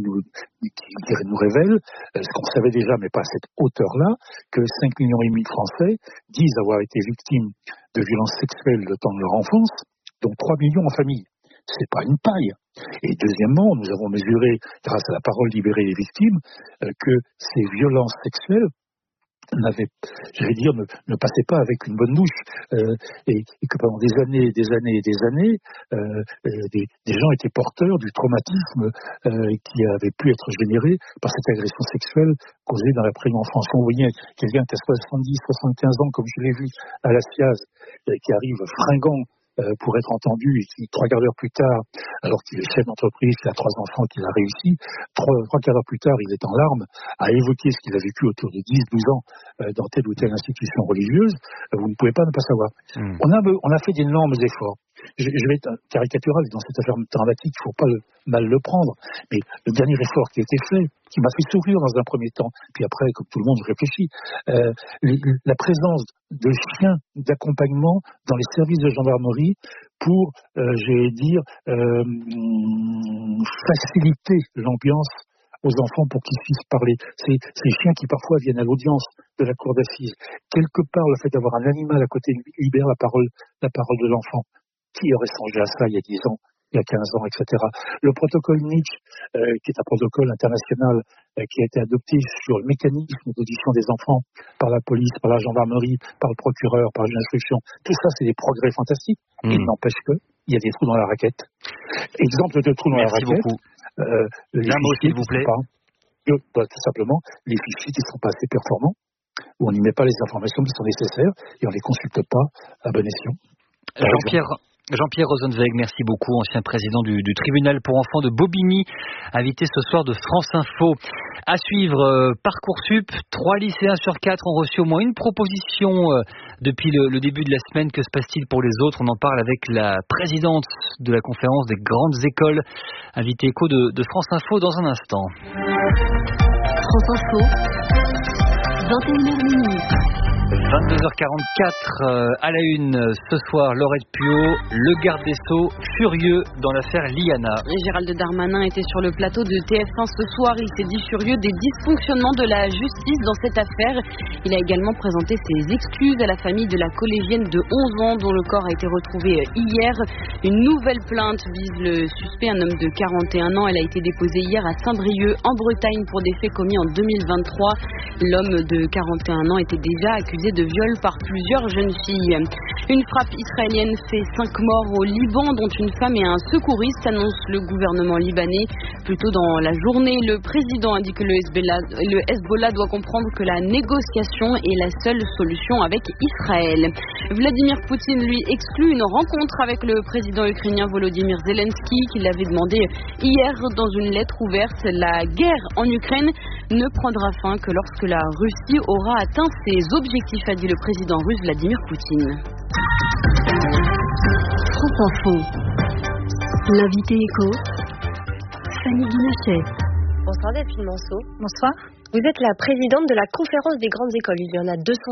nous révèle ce qu'on savait déjà, mais pas à cette hauteur-là, que 5,5 millions de Français disent avoir été victimes de violences sexuelles le temps de leur enfance, dont 3 millions en famille. C'est pas une paille. Et deuxièmement, nous avons mesuré, grâce à la parole libérée des victimes, que ces violences sexuelles ne passaient pas avec une bonne bouche, et que pendant des années, des gens étaient porteurs du traumatisme qui avait pu être généré par cette agression sexuelle causée dans la première enfance. Quand vous voyez quelqu'un qui a 70, 75 ans, comme je l'ai vu à la SIAZ, qui arrive fringant pour être entendu, et qui, 3 quarts d'heure plus tard, alors qu'il est chef d'entreprise, qu'il a 3 enfants, qu'il a réussi, 3 quarts d'heure plus tard, il est en larmes à évoquer ce qu'il a vécu autour de 10-12 ans dans telle ou telle institution religieuse, vous ne pouvez pas ne pas savoir. On a fait d'énormes efforts. Je vais être caricatural dans cette affaire dramatique, il ne faut pas mal le prendre, mais le dernier effort qui a été fait, qui m'a fait sourire dans un premier temps, puis après, comme tout le monde, je réfléchis, la présence de chiens d'accompagnement dans les services de gendarmerie pour, faciliter l'ambiance aux enfants pour qu'ils puissent parler. Ces chiens qui parfois viennent à l'audience de la cour d'assises. Quelque part, le fait d'avoir un animal à côté libère la parole de l'enfant. Qui aurait songé à ça il y a 10 ans, il y a 15 ans, etc. Le protocole Nietzsche, qui est un protocole international qui a été adopté sur le mécanisme d'audition des enfants par la police, par la gendarmerie, par le procureur, par l'instruction, tout ça, c'est des progrès fantastiques. Il n'empêche qu'il y a des trous dans la raquette. Exemple de trous dans la raquette. D'un mot, s'il vous plaît. tout simplement les fichiers qui ne sont pas assez performants, où on n'y met pas les informations qui sont nécessaires et on ne les consulte pas à bon escient. Jean-Pierre Rosenweg, merci beaucoup, ancien président du tribunal pour enfants de Bobigny, invité ce soir de France Info. À suivre, Parcoursup, 3 lycéens sur 4 ont reçu au moins une proposition depuis le début de la semaine. Que se passe-t-il pour les autres? On en parle avec la présidente de la conférence des grandes écoles, invité écho de France Info dans un instant. France Info, 21h. 22h44 à la une ce soir, Laurette Puot, le garde des Sceaux furieux dans l'affaire Liana. Gérald Darmanin était sur le plateau de TF1 ce soir. Il s'est dit furieux des dysfonctionnements de la justice dans cette affaire. Il a également présenté ses excuses à la famille de la collégienne de 11 ans dont le corps a été retrouvé hier. Une nouvelle plainte vise le suspect, un homme de 41 ans. Elle a été déposée hier à Saint-Brieuc en Bretagne pour des faits commis en 2023. L'homme de 41 ans était déjà accusé de viol par plusieurs jeunes filles. Une frappe israélienne fait 5 morts au Liban, dont une femme et un secouriste, annonce le gouvernement libanais. Plus tôt dans la journée, le président a dit que le Hezbollah doit comprendre que la négociation est la seule solution avec Israël. Vladimir Poutine, lui, exclut une rencontre avec le président ukrainien Volodymyr Zelensky, qu'il avait demandé hier dans une lettre ouverte. La guerre en Ukraine ne prendra fin que lorsque la Russie aura atteint ses objectifs, a dit le président russe Vladimir Poutine. France Info. L'invité écho, Fanny Guinachet. Bonsoir Delphine Manceau. Bonsoir. Vous êtes la présidente de la conférence des grandes écoles. Il y en a 200